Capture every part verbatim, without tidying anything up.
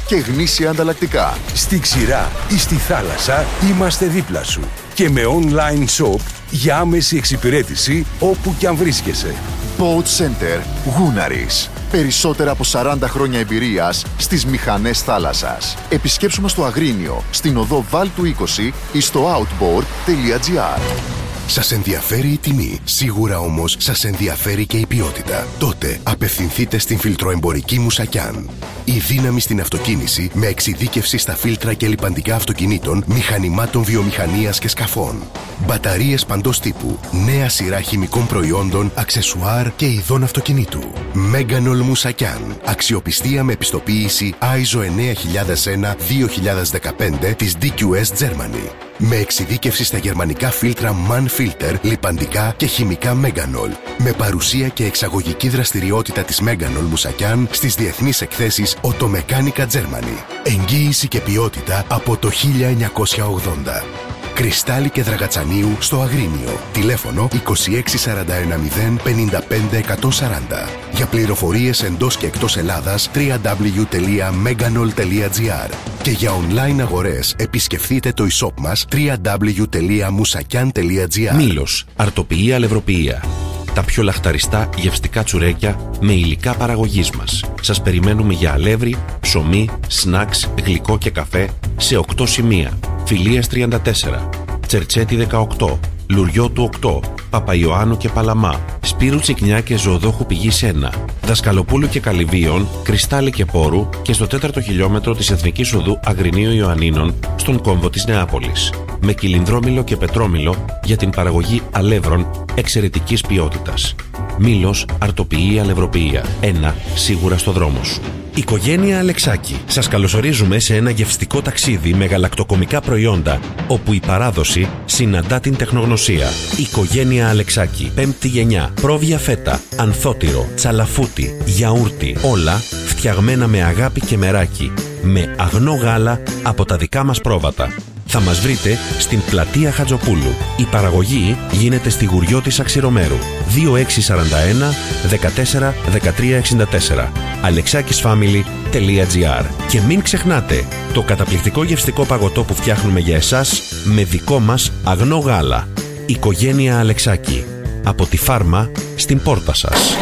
και γνήσια ανταλλακτικά. Στη ξηρά ή στη θάλασσα είμαστε δίπλα σου. Και με online shop για άμεση εξυπηρέτηση όπου κι αν βρίσκεσαι. Boat Center Γούναρης. Περισσότερα από σαράντα χρόνια εμπειρίας στις μηχανές θάλασσας. Επισκέψου μας στο Αγρίνιο, στην οδό Βάλτου είκοσι ή στο outboard τελεία gr. Σας ενδιαφέρει η τιμή, σίγουρα όμως σας ενδιαφέρει και η ποιότητα. Τότε απευθυνθείτε στην φιλτροεμπορική Μουσακιάν. Η δύναμη στην αυτοκίνηση με εξειδίκευση στα φίλτρα και λιπαντικά αυτοκινήτων, μηχανημάτων βιομηχανίας και σκαφών. Μπαταρίες παντός τύπου, νέα σειρά χημικών προϊόντων, αξεσουάρ και ειδών αυτοκινήτου. Μέγανολ Μουσακιάν. Αξιοπιστία με επιστοποίηση άι ες ο εννιά χιλιάδες ένα δύο χιλιάδες δεκαπέντε της ντι κιου ες Germany. Με εξειδίκευση στα γερμανικά φίλτρα MAN Filter, λιπαντικά και χημικά Μέγανολ. Με παρουσία και εξαγωγική δραστηριότητα της Μέγανολ Μουσακιάν στις διεθνείς εκθέσεις Automeccanica Germany. Εγγύηση και ποιότητα από το χίλια εννιακόσια ογδόντα. Κρυστάλλι και Δραγατσανίου στο Αγρίνιο. Τηλέφωνο είκοσι έξι σαράντα ένα μηδέν πενήντα πέντε εκατόν σαράντα. Για πληροφορίες εντός και εκτός Ελλάδας double-u double-u double-u τελεία meganol τελεία gr. Και για online αγορές επισκεφτείτε το e-shop μας double-u double-u double-u τελεία musakian τελεία gr. Μήλος, αρτοποιεία, αλευροποιεία. Τα πιο λαχταριστά γευστικά τσουρέκια με υλικά παραγωγής μας. Σας περιμένουμε για αλεύρι, ψωμί, σνακς, γλυκό και καφέ σε οκτώ σημεία. Φιλίας τριάντα τέσσερα, Τσερτσέτη δεκαοκτώ, Λουριό του οκτώ, Παπαϊωάννου και Παλαμά, Σπύρου Τσικνιά και Ζωοδόχου Πηγής ένα, Δασκαλοπούλου και Καλυβίων, Κρυστάλλι και Πόρου και στο τέταρτο χιλιόμετρο της Εθνικής Οδού Αγρινίου Ιωαννίνων στον κόμβο της Νεάπολης. Με κυλινδρόμηλο και πετρόμηλο για την παραγωγή αλεύρων εξαιρετικής ποιότητας. Μήλος, αρτοποιεία, αλευροποιεία. Ένα σίγουρα στο δρόμο σου. Οικογένεια Αλεξάκη. Σας καλωσορίζουμε σε ένα γευστικό ταξίδι με γαλακτοκομικά προϊόντα, όπου η παράδοση συναντά την τεχνογνωσία. Οικογένεια Αλεξάκη. Πέμπτη γενιά. Πρόβια φέτα, ανθότυρο, τσαλαφούτι, γιαούρτι. Όλα φτιαγμένα με αγάπη και μεράκι. Με αγνό γάλα από τα δικά μας πρόβατα. Θα μας βρείτε στην πλατεία Χατζοπούλου. Η παραγωγή γίνεται στη Γουριώτης Αξιρομέρου. δύο έξι σαράντα ένα δεκατέσσερα δεκατρία εξήντα τέσσερα. αλεξάκισφάμιλι τελεία gr. Και μην ξεχνάτε το καταπληκτικό γευστικό παγωτό που φτιάχνουμε για εσάς με δικό μας αγνό γάλα. Οικογένεια Αλεξάκη. Από τη φάρμα στην πόρτα σας.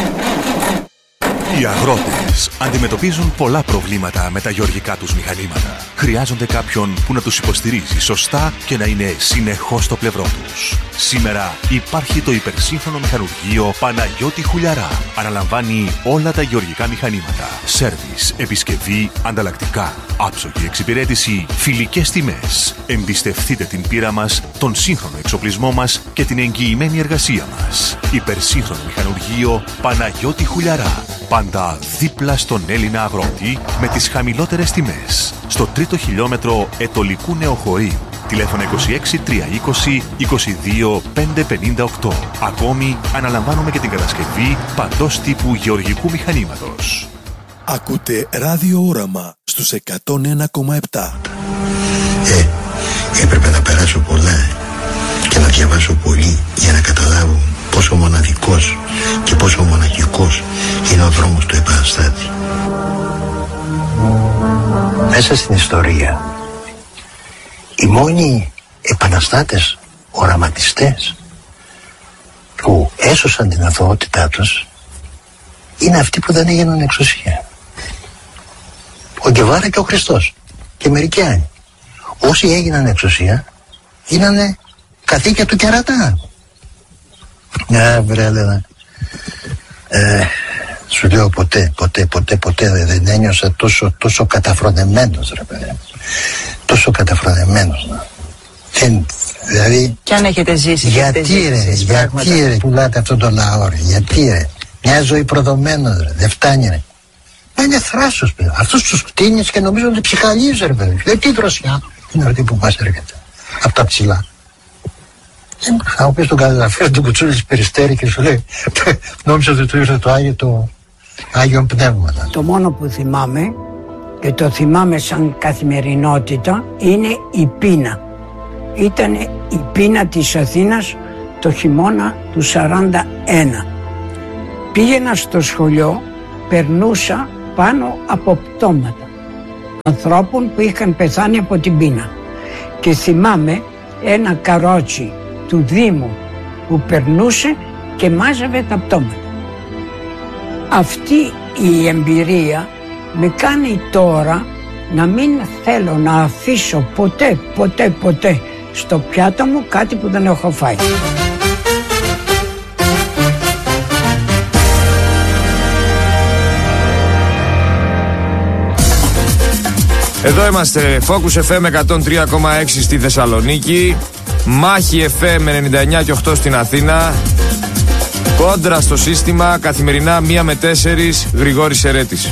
Οι αγρότες αντιμετωπίζουν πολλά προβλήματα με τα γεωργικά τους μηχανήματα. Χρειάζονται κάποιον που να τους υποστηρίζει σωστά και να είναι συνεχώς στο πλευρό τους. Σήμερα υπάρχει το υπερσύγχρονο μηχανουργείο Παναγιώτη Χουλιαρά. Αναλαμβάνει όλα τα γεωργικά μηχανήματα. Σέρβις, επισκευή, ανταλλακτικά, άψογη εξυπηρέτηση, φιλικές τιμές. Εμπιστευτείτε την πείρα μας, τον σύγχρονο εξοπλισμό μας και την εγγυημένη εργασία μας. Υπερσύγχρονο μηχανουργείο Παναγιώτη Χουλιαρά. Πάντα δίπλα στον Έλληνα αγρότη με τις χαμηλότερες τιμές. Στο τρίτο χιλιόμετρο Ετωλικού Νεοχωρίου. Τηλέφωνο είκοσι έξι τριακόσια είκοσι είκοσι δύο πεντακόσια πενήντα οκτώ. Ακόμη αναλαμβάνουμε και την κατασκευή παντός τύπου γεωργικού μηχανήματος. Ακούτε Ράδιο Όραμα στους εκατόν ένα κόμμα επτά. Ε, έπρεπε να περάσω πολλά και να διαβάσω πολύ για να καταλάβω πόσο μοναδικός και πόσο μοναχικός είναι ο δρόμος του επαναστάτη. Μέσα στην ιστορία, οι μόνοι επαναστάτες, οραματιστές που έσωσαν την αθωότητά τους είναι αυτοί που δεν έγιναν εξουσία. Ο Γκεβάρα και ο Χριστός και μερικοί άλλοι. Όσοι έγιναν εξουσία γίνανε καθήκια του κερατά. Ναι, βρε, έλεγα. Ε, σου λέω ποτέ, ποτέ, ποτέ, ποτέ δεν ένιωσα τόσο, τόσο καταφρονεμένος, ρε παιδί. Τόσο καταφρονεμένος. Δεν, δηλαδή... Κι αν έχετε ζήσει, γιατί έχετε ρε, ζήσει, γιατί ρε, πουλάτε αυτόν τον λαό, ρε, γιατί ρε. Μια ζωή προδομένος, ρε, δεν φτάνει, ρε. Μα είναι θράσος, παιδί. Αυτούς τους κτίνεις και νομίζω ότι ψυχαλίζει, ρε, παιδί. Δεν τι δροσιά. Είναι αυτή που μας έρχεται. Από τα ψηλά. Θα μου πεις τον καταγραφείο του Κουτσούλης Περιστέρη και σου λέει νόμιζα ότι του ήρθε το Άγιο, το Άγιο Πνεύμα. Το μόνο που θυμάμαι και το θυμάμαι σαν καθημερινότητα είναι η πείνα. Ήταν η πείνα της Αθήνας το χειμώνα του σαράντα ένα. Πήγαινα στο σχολείο, περνούσα πάνω από πτώματα. ανθρώπων που είχαν πεθάνει από την πείνα. Και θυμάμαι ένα καρότσι του Δήμου που περνούσε και μάζευε τα πτώματα. Αυτή η εμπειρία με κάνει τώρα να μην θέλω να αφήσω ποτέ, ποτέ, ποτέ στο πιάτο μου κάτι που δεν έχω φάει. Εδώ είμαστε, Focus εφ εμ εκατόν τρία κόμμα έξι στη Θεσσαλονίκη, Μάχη εφ εμ ενενήντα εννιά και οκτώ στην Αθήνα, Κόντρα στο σύστημα, καθημερινά μία με τέσσερις, Γρηγόρης Ερέτης.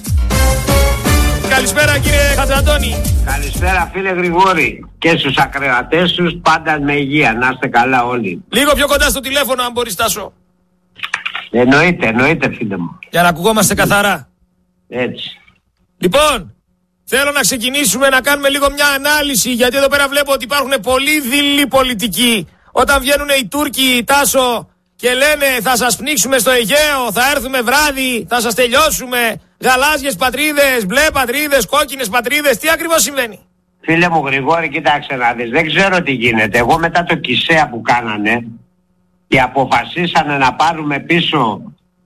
Καλησπέρα κύριε Χατζαντώνη. Καλησπέρα φίλε Γρηγόρη και στους ακροατές τους, πάντα με υγεία, να είστε καλά όλοι. Λίγο πιο κοντά στο τηλέφωνο αν μπορείς, Τάσο. Εννοείται, εννοείται φίλε μου. Για να ακουγόμαστε καθαρά. Έτσι. Λοιπόν, θέλω να ξεκινήσουμε να κάνουμε λίγο μια ανάλυση, γιατί εδώ πέρα βλέπω ότι υπάρχουν πολύ δειλοί πολιτικοί. Όταν βγαίνουν οι Τούρκοι, Τάσο, και λένε θα σας πνίξουμε στο Αιγαίο, θα έρθουμε βράδυ, θα σας τελειώσουμε, γαλάζιες πατρίδες, μπλε πατρίδες, κόκκινες πατρίδες, τι ακριβώς συμβαίνει? Φίλε μου Γρηγόρη, κοίταξε να δεις, δεν ξέρω τι γίνεται. Εγώ μετά το Κισέα που κάνανε και αποφασίσανε να πάρουμε πίσω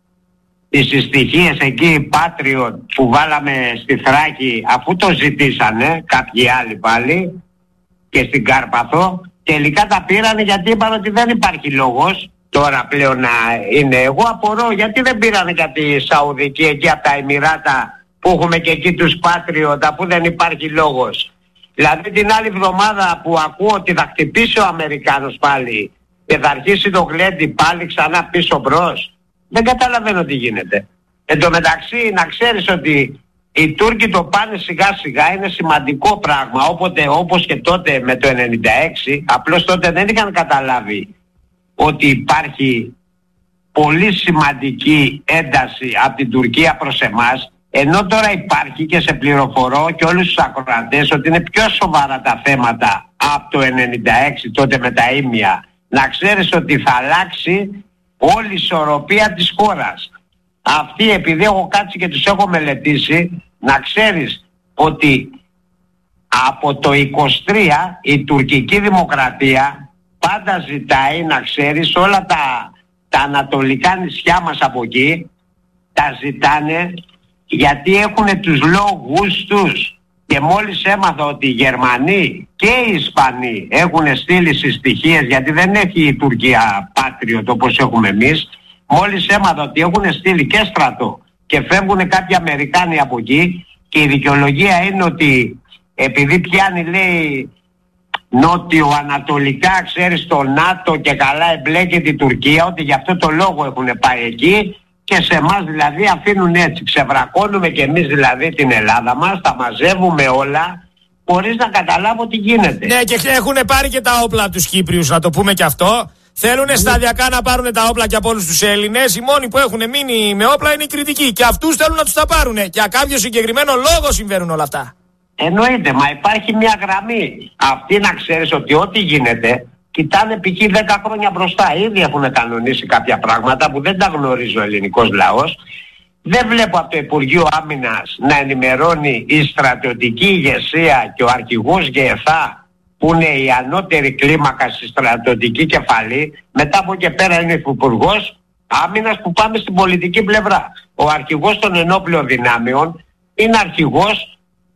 τις συστοιχίες εκεί Patriot που βάλαμε στη Θράκη, αφού το ζητήσανε κάποιοι άλλοι πάλι και στην Κάρπαθο, τελικά τα πήρανε γιατί είπαν ότι δεν υπάρχει λόγος τώρα πλέον να είναι. Εγώ απορώ γιατί δεν πήρανε για τη Σαουδική εκεί από τα Εμιράτα που έχουμε και εκεί τους Patriot, αφού δεν υπάρχει λόγος. Δηλαδή την άλλη εβδομάδα που ακούω ότι θα χτυπήσει ο Αμερικάνος πάλι και θα αρχίσει το γλέντι πάλι ξανά πίσω μπρος, δεν καταλαβαίνω τι γίνεται. Εν τω μεταξύ να ξέρεις ότι οι Τούρκοι το πάνε σιγά σιγά, είναι σημαντικό πράγμα, όποτε, όπως και τότε με το ενενήντα έξι, απλώς τότε δεν είχαν καταλάβει ότι υπάρχει πολύ σημαντική ένταση από την Τουρκία προς εμάς, ενώ τώρα υπάρχει και σε πληροφορώ και όλους τους ακροατές ότι είναι πιο σοβαρά τα θέματα από το ενενήντα έξι τότε με τα ήμια. Να ξέρεις ότι θα αλλάξει όλη η ισορροπία της χώρας. Αυτοί, επειδή έχω κάτσει και τους έχω μελετήσει, να ξέρεις ότι από το είκοσι τρία η τουρκική δημοκρατία πάντα ζητάει, να ξέρεις, όλα τα, τα ανατολικά νησιά μας από εκεί τα ζητάνε γιατί έχουν τους λόγους τους. Και μόλις έμαθα ότι οι Γερμανοί και οι Ισπανοί έχουν στείλει συστοιχίες, γιατί δεν έχει η Τουρκία Patriot όπως έχουμε εμείς, μόλις έμαθα ότι έχουν στείλει και στρατό και φεύγουν κάποιοι Αμερικάνοι από εκεί, και η δικαιολογία είναι ότι επειδή πιάνει, λέει, νότιο-ανατολικά, ξέρεις, το ΝΑΤΟ και καλά εμπλέκεται η Τουρκία, ότι γι' αυτό το λόγο έχουν πάει εκεί και σε εμάς δηλαδή αφήνουν έτσι. Ξεβρακώνουμε και εμείς δηλαδή την Ελλάδα μας, τα μαζεύουμε όλα χωρίς να καταλάβω τι γίνεται. Ναι, και έχουν πάρει και τα όπλα από τους Κύπριους, να το πούμε και αυτό. Θέλουν σταδιακά να πάρουν τα όπλα και από όλους τους Έλληνες. Οι μόνοι που έχουν μείνει με όπλα είναι οι Κρητικοί. Και αυτούς θέλουν να τους τα πάρουν. Και για κάποιο συγκεκριμένο λόγο συμβαίνουν όλα αυτά. Εννοείται, μα υπάρχει μια γραμμή. Αυτή να ξέρεις ότι ό,τι γίνεται, κοιτάνε π.χ. δέκα χρόνια μπροστά. Ήδη έχουν κανονίσει κάποια πράγματα που δεν τα γνωρίζει ο ελληνικός λαός. Δεν βλέπω από το Υπουργείο Άμυνας να ενημερώνει η στρατιωτική ηγεσία και ο αρχηγός ΓΕΘΑ, που είναι η ανώτερη κλίμακα στη στρατιωτική κεφαλή. Μετά από και πέρα είναι ο Υπουργός Άμυνας, που πάμε στην πολιτική πλευρά. Ο αρχηγός των ενόπλων δυνάμεων είναι αρχηγός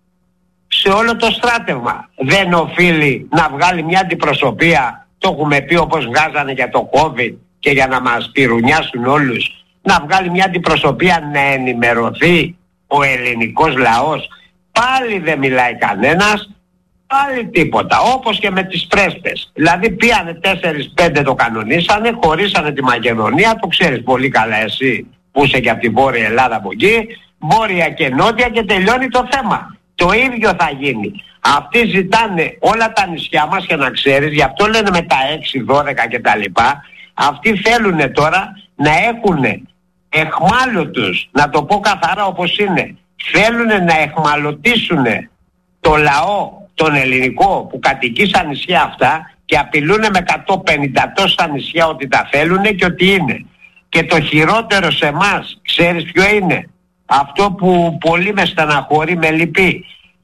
σε όλο το στράτευμα. Δεν οφείλει να βγάλει μια αντιπροσωπεία, το έχουμε πει όπως βγάζανε για το COVID και για να μας πυρουνιάσουν όλους, να βγάλει μια αντιπροσωπεία να ενημερωθεί ο ελληνικός λαός? Πάλι δεν μιλάει κανένας, πάλι τίποτα, όπως και με τις πρέσπες. Δηλαδή πήγανε τέσσερις πέντε, το κανονίσανε, χωρίσανε τη Μακεδονία, το ξέρεις πολύ καλά εσύ που είσαι και από τη Βόρεια Ελλάδα από εκεί, Βόρεια και Νότια, και τελειώνει το θέμα. Το ίδιο θα γίνει. Αυτοί ζητάνε όλα τα νησιά μας, και να ξέρεις, γι' αυτό λένε με τα έξι, δώδεκα και τα λοιπά. Αυτοί θέλουν τώρα να έχουν εχμάλωτους, να το πω καθαρά όπως είναι. Θέλουν να εχμαλωτήσουν το λαό, τον ελληνικό που κατοικεί στα νησιά αυτά, και απειλούν με εκατόν πενήντα τόσα νησιά ότι τα θέλουν και ότι είναι. Και το χειρότερο σε εμάς, ξέρεις ποιο είναι? Αυτό που πολύ με στεναχωρεί, με λυπεί.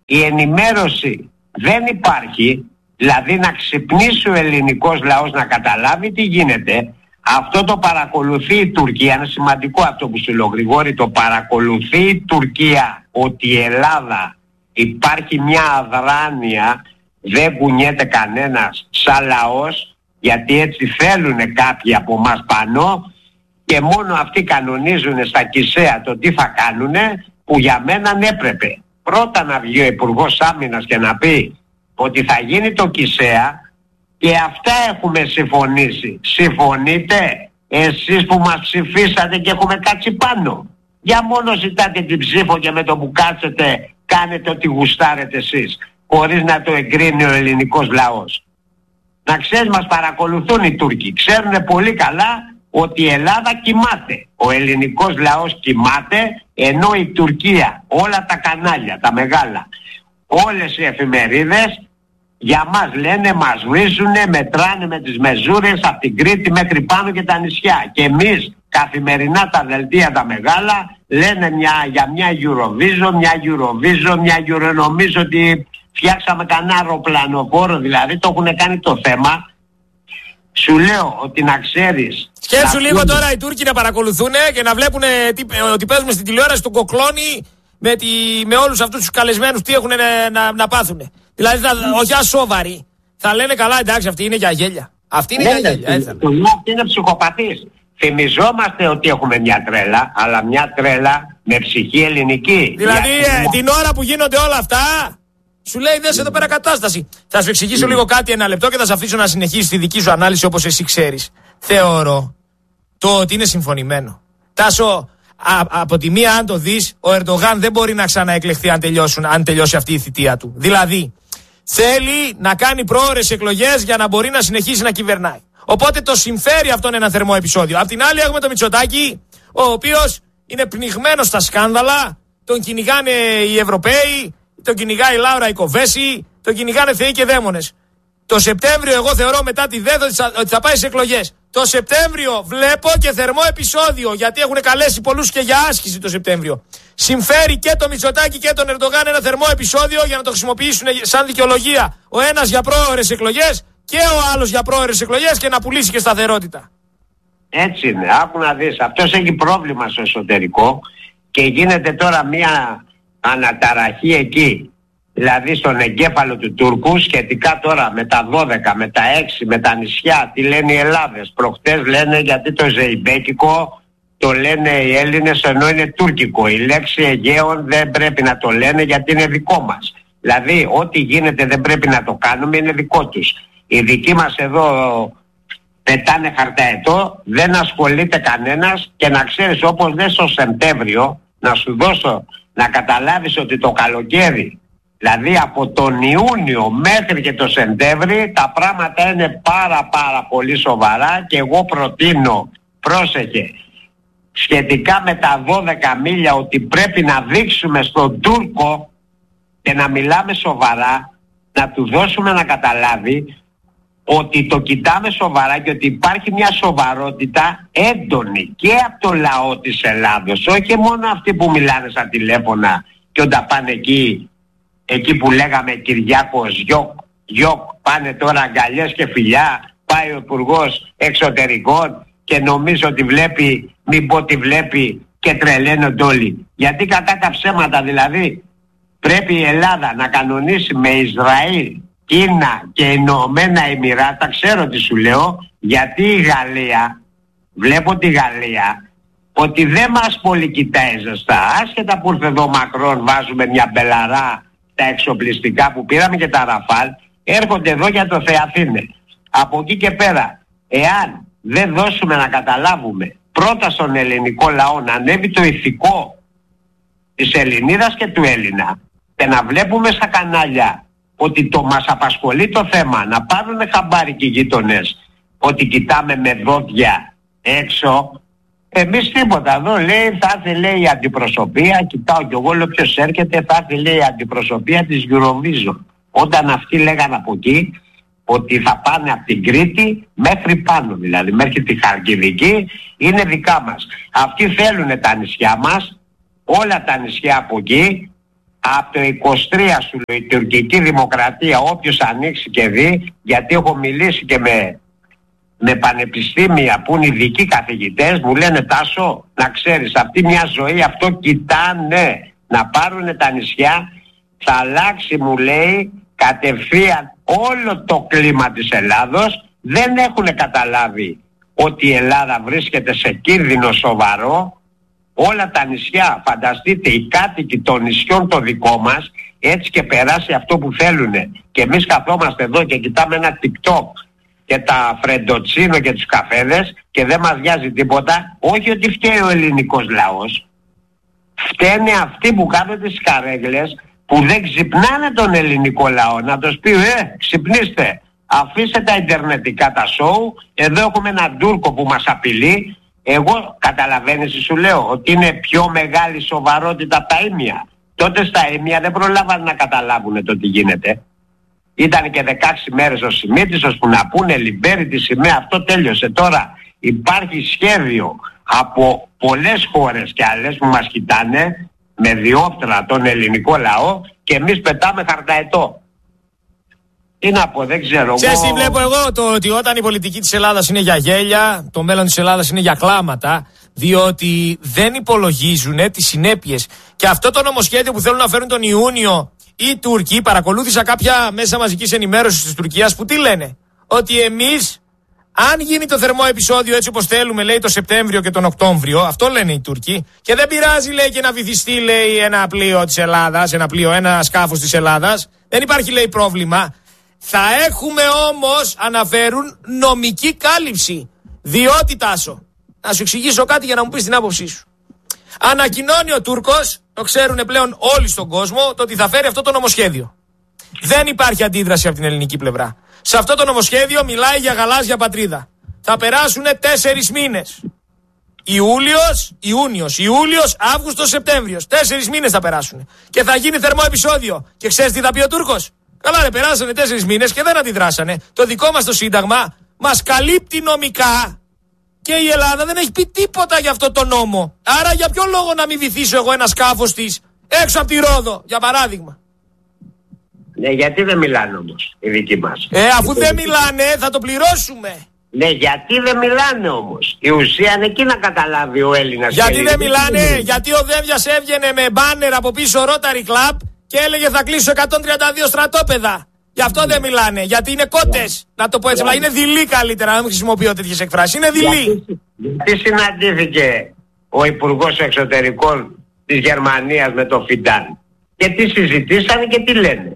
η ενημέρωση δεν υπάρχει, δηλαδή να ξυπνήσει ο ελληνικός λαός να καταλάβει τι γίνεται. Αυτό το παρακολουθεί η Τουρκία, είναι σημαντικό αυτό που σου λέω Γρηγόρη, το παρακολουθεί η Τουρκία ότι η Ελλάδα υπάρχει μια αδράνεια, δεν κουνιέται κανένας σαν λαός, γιατί έτσι θέλουν κάποιοι από μας πάνω και μόνο αυτοί κανονίζουν στα Κισέα το τι θα κάνουνε, που για μένα έπρεπε πρώτα να βγει ο Υπουργός Άμυνας και να πει ότι θα γίνει το Κισέα και αυτά έχουμε συμφωνήσει. Συμφωνείτε εσείς που μας ψηφίσατε και έχουμε κάτσει πάνω? Για μόνο ζητάτε την ψήφο και με το που κάτσετε κάνετε ό,τι γουστάρετε εσείς, χωρίς να το εγκρίνει ο ελληνικός λαός. Να ξέρεις, μας παρακολουθούν οι Τούρκοι. Ξέρουν πολύ καλά ότι η Ελλάδα κοιμάται. Ο ελληνικός λαός κοιμάται, ενώ η Τουρκία, όλα τα κανάλια, τα μεγάλα, όλες οι εφημερίδες για μας λένε, μας βρίζουνε, μετράνε με τις μεζούρες από την Κρήτη μέχρι πάνω και τα νησιά. Και εμείς καθημερινά τα δελτία τα μεγάλα λένε μια, για μια Eurovision, μια Eurovision, μια Euro, νομίζω ότι φτιάξαμε κανένα αεροπλανοφόρο, δηλαδή το έχουν κάνει το θέμα. Σου λέω ότι να ξέρεις. Σκέψου λίγο τώρα οι Τούρκοι να παρακολουθούν και να βλέπουν ότι παίζουμε στην τηλεόραση τον Κοκλώνη με, τη, με όλους αυτούς τους καλεσμένους τι έχουν να, να, να πάθουν. Δηλαδή θα, όχι ασόβαροι. Θα λένε καλά, εντάξει, αυτή είναι για γέλια. Αυτή είναι για γέλια. Αυτή είναι ψυχοπαθής. Θυμιζόμαστε ότι έχουμε μια τρέλα, αλλά μια τρέλα με ψυχή ελληνική. Δηλαδή ε, την ώρα που γίνονται όλα αυτά, σου λέει δες εδώ πέρα κατάσταση. Θα σου εξηγήσω mm. λίγο κάτι ένα λεπτό και θα σε αφήσω να συνεχίσεις τη δική σου ανάλυση όπως εσύ ξέρεις. Θεωρώ το ότι είναι συμφωνημένο. Τάσο, α, από τη μία αν το δεις, ο Ερντογάν δεν μπορεί να ξαναεκλεχθεί αν, τελειώσουν, αν τελειώσει αυτή η θητεία του. Δηλαδή, θέλει να κάνει πρόωρες εκλογές για να μπορεί να συνεχίσει να κυβερνάει. Οπότε το συμφέρει αυτόν ένα θερμό επεισόδιο. Απ' την άλλη έχουμε τον Μητσοτάκη, ο οποίος είναι πνιγμένος στα σκάνδαλα, τον κυνηγάνε οι Ευρωπαίοι, τον κυνηγάει η Λάουρα η Κοβέση, τον κυνηγάνε θεοί και δαίμονες. Το Σεπτέμβριο εγώ θεωρώ μετά τη ΔΕΔ ότι θα πάει σε εκλογές. Το Σεπτέμβριο βλέπω και θερμό επεισόδιο, γιατί έχουν καλέσει πολλούς και για άσκηση το Σεπτέμβριο. Συμφέρει και το Μητσοτάκη και τον Ερντογάν ένα θερμό επεισόδιο για να το χρησιμοποιήσουν σαν δικαιολογία. Ο ένας για πρόωρες εκλογές και ο άλλος για πρόωρες εκλογές και να πουλήσει και σταθερότητα. Έτσι είναι, άκου να δεις. Αυτός έχει πρόβλημα στο εσωτερικό και γίνεται τώρα μια αναταραχή εκεί. Δηλαδή στον εγκέφαλο του Τούρκου σχετικά τώρα με τα δώδεκα, με τα έξι, με τα νησιά, τι λένε οι Ελλάδες. Προχτές λένε γιατί το Ζεϊμπέκικο το λένε οι Έλληνες ενώ είναι τουρκικό. Η λέξη Αιγαίων δεν πρέπει να το λένε γιατί είναι δικό μας. Δηλαδή ό,τι γίνεται δεν πρέπει να το κάνουμε, είναι δικό τους. Οι δικοί μας εδώ πετάνε χαρταετό, δεν ασχολείται κανένας και να ξέρεις όπως λες στο Σεπτέμβριο, να σου δώσω να καταλάβεις ότι το καλοκαίρι, δηλαδή από τον Ιούνιο μέχρι και το Σεπτέμβρη τα πράγματα είναι πάρα πάρα πολύ σοβαρά και εγώ προτείνω, πρόσεχε, σχετικά με τα δώδεκα μίλια ότι πρέπει να δείξουμε στον Τούρκο και να μιλάμε σοβαρά, να του δώσουμε να καταλάβει ότι το κοιτάμε σοβαρά και ότι υπάρχει μια σοβαρότητα έντονη και από το λαό της Ελλάδος, όχι μόνο αυτοί που μιλάνε στα τηλέφωνα και όταν πάνε εκεί, εκεί που λέγαμε Κυριάκος γιοκ, γιοκ, πάνε τώρα αγκαλιές και φιλιά, πάει ο Υπουργός Εξωτερικών και νομίζω ότι βλέπει, μην πω ότι βλέπει και τρελαίνονται όλοι. Γιατί κατά τα ψέματα δηλαδή πρέπει η Ελλάδα να κανονίσει με Ισραήλ, Κίνα και Ηνωμένα Εμιράτα, ξέρω τι σου λέω, γιατί η Γαλλία, βλέπω τη Γαλλία, ότι δεν μας πολύ κοιτάει ζεστά. Άσχετα που ήρθε εδώ Μακρόν, βάζουμε μια μπελαρά τα εξοπλιστικά που πήραμε και τα Ραφάλ, έρχονται εδώ για το Θεαθήνε. Από εκεί και πέρα, εάν δεν δώσουμε να καταλάβουμε πρώτα στον ελληνικό λαό να ανέβει το ηθικό της Ελληνίδας και του Έλληνα και να βλέπουμε στα κανάλια ότι το μας απασχολεί το θέμα, να πάρουν χαμπάρι και οι γείτονες ότι κοιτάμε με δόντια έξω, εμείς τίποτα. Εδώ λέει θα έρθει λέει η αντιπροσωπεία, κοιτάω κι εγώ λέω ποιος έρχεται, θα έρθει λέει η αντιπροσωπεία της Eurovision. Όταν αυτοί λέγανε από εκεί ότι θα πάνε από την Κρήτη μέχρι πάνω, δηλαδή μέχρι τη Χαλκιδική, είναι δικά μας. Αυτοί θέλουν τα νησιά μας, όλα τα νησιά από εκεί, Από το είκοσι τρία σου λέω, η τουρκική δημοκρατία, όποιος ανοίξει και δει, γιατί έχω μιλήσει και με, με πανεπιστήμια που είναι ειδικοί καθηγητές, μου λένε Τάσο, να ξέρεις, αυτή μια ζωή αυτό κοιτάνε να πάρουν τα νησιά, θα αλλάξει, μου λέει, κατευθείαν όλο το κλίμα της Ελλάδος. Δεν έχουν καταλάβει ότι η Ελλάδα βρίσκεται σε κίνδυνο σοβαρό. Όλα τα νησιά, φανταστείτε, οι κάτοικοι των νησιών το δικό μας, έτσι και περάσει αυτό που θέλουν. Και εμείς καθόμαστε εδώ και κοιτάμε ένα TikTok και τα φρεντοτσίνο και τους καφέδες και δεν μας βιάζει τίποτα. Όχι ότι φταίει ο ελληνικός λαός. Φταίνε αυτοί που κάνουν τις καρέγλες, που δεν ξυπνάνε τον ελληνικό λαό. Να τους πει, ε, ξυπνήστε, αφήστε τα ιντερνετικά τα σοου, εδώ έχουμε έναν Τούρκο που μας απειλεί. Εγώ καταλαβαίνεις, σου λέω, ότι είναι πιο μεγάλη σοβαρότητα από τα ίμια. Τότε στα ίμια δεν προλάβανε να καταλάβουν το τι γίνεται. Ήταν και δεκαέξι μέρες ο Σιμίτης, ώσπου να πούνε λιμπέρι τη σημαία, αυτό τέλειωσε. Τώρα υπάρχει σχέδιο από πολλές χώρες και άλλες που μας κοιτάνε με διόπτρα τον ελληνικό λαό και εμείς πετάμε χαρταετό. Τι να πω, δεν ξέρω. Ξέρεις τι βλέπω εγώ, το ότι όταν η πολιτική της Ελλάδας είναι για γέλια, το μέλλον της Ελλάδας είναι για κλάματα, διότι δεν υπολογίζουν τις συνέπειες. Και αυτό το νομοσχέδιο που θέλουν να φέρουν τον Ιούνιο οι Τούρκοι, παρακολούθησα κάποια μέσα μαζικής ενημέρωσης της Τουρκίας που τι λένε, ότι εμείς, αν γίνει το θερμό επεισόδιο έτσι όπως θέλουμε, λέει, το Σεπτέμβριο και τον Οκτώβριο, αυτό λένε οι Τούρκοι, και δεν πειράζει, λέει, και να βυθιστεί, λέει, ένα πλοίο της Ελλάδας, ένα πλοίο, ένα σκάφος της Ελλάδας, δεν υπάρχει, λέει, πρόβλημα. Θα έχουμε όμως, αναφέρουν, νομική κάλυψη. Διότι, Τάσο, να σου εξηγήσω κάτι για να μου πεις την άποψή σου. Ανακοινώνει ο Τούρκος, το ξέρουν πλέον όλοι στον κόσμο, το ότι θα φέρει αυτό το νομοσχέδιο. Δεν υπάρχει αντίδραση από την ελληνική πλευρά. Σε αυτό το νομοσχέδιο μιλάει για γαλάζια πατρίδα. Θα περάσουν τέσσερις μήνες. Ιούλιος, Ιούνιος, Ιούλιος, Αύγουστος, Σεπτέμβριος. Τέσσερις μήνες θα περάσουν. Και θα γίνει θερμό επεισόδιο. Και ξέρεις τι θα πει ο Τούρκος? Καλά, ρε, περάσανε τέσσερις μήνες και δεν αντιδράσανε. Το δικό μας το Σύνταγμα μας καλύπτει νομικά και η Ελλάδα δεν έχει πει τίποτα για αυτό το νόμο. Άρα για ποιο λόγο να μην βυθίσω εγώ ένα σκάφος της έξω από τη Ρόδο, για παράδειγμα? Ναι, γιατί δεν μιλάνε όμως οι δικοί μας? Ε, αφού δεν μιλάνε, θα το πληρώσουμε. Ναι, γιατί δεν μιλάνε όμως? Η ουσία είναι εκεί να καταλάβει ο Έλληνας. Γιατί δεν μιλάνε? Γιατί ο Δέμβιας έβγαινε με μπάνερ από πίσω Rotary Club και έλεγε θα κλείσω εκατόν τριάντα δύο στρατόπεδα. Γι' αυτό δεν μιλάνε. Γιατί είναι κότες. Να το πω έτσι. Είναι δειλοί καλύτερα. Να μην χρησιμοποιώ τέτοιες εκφράσεις. Είναι δειλοί. Τι συναντήθηκε ο Υπουργός Εξωτερικών της Γερμανίας με το Φιντάν? Και τι συζητήσανε και τι λένε?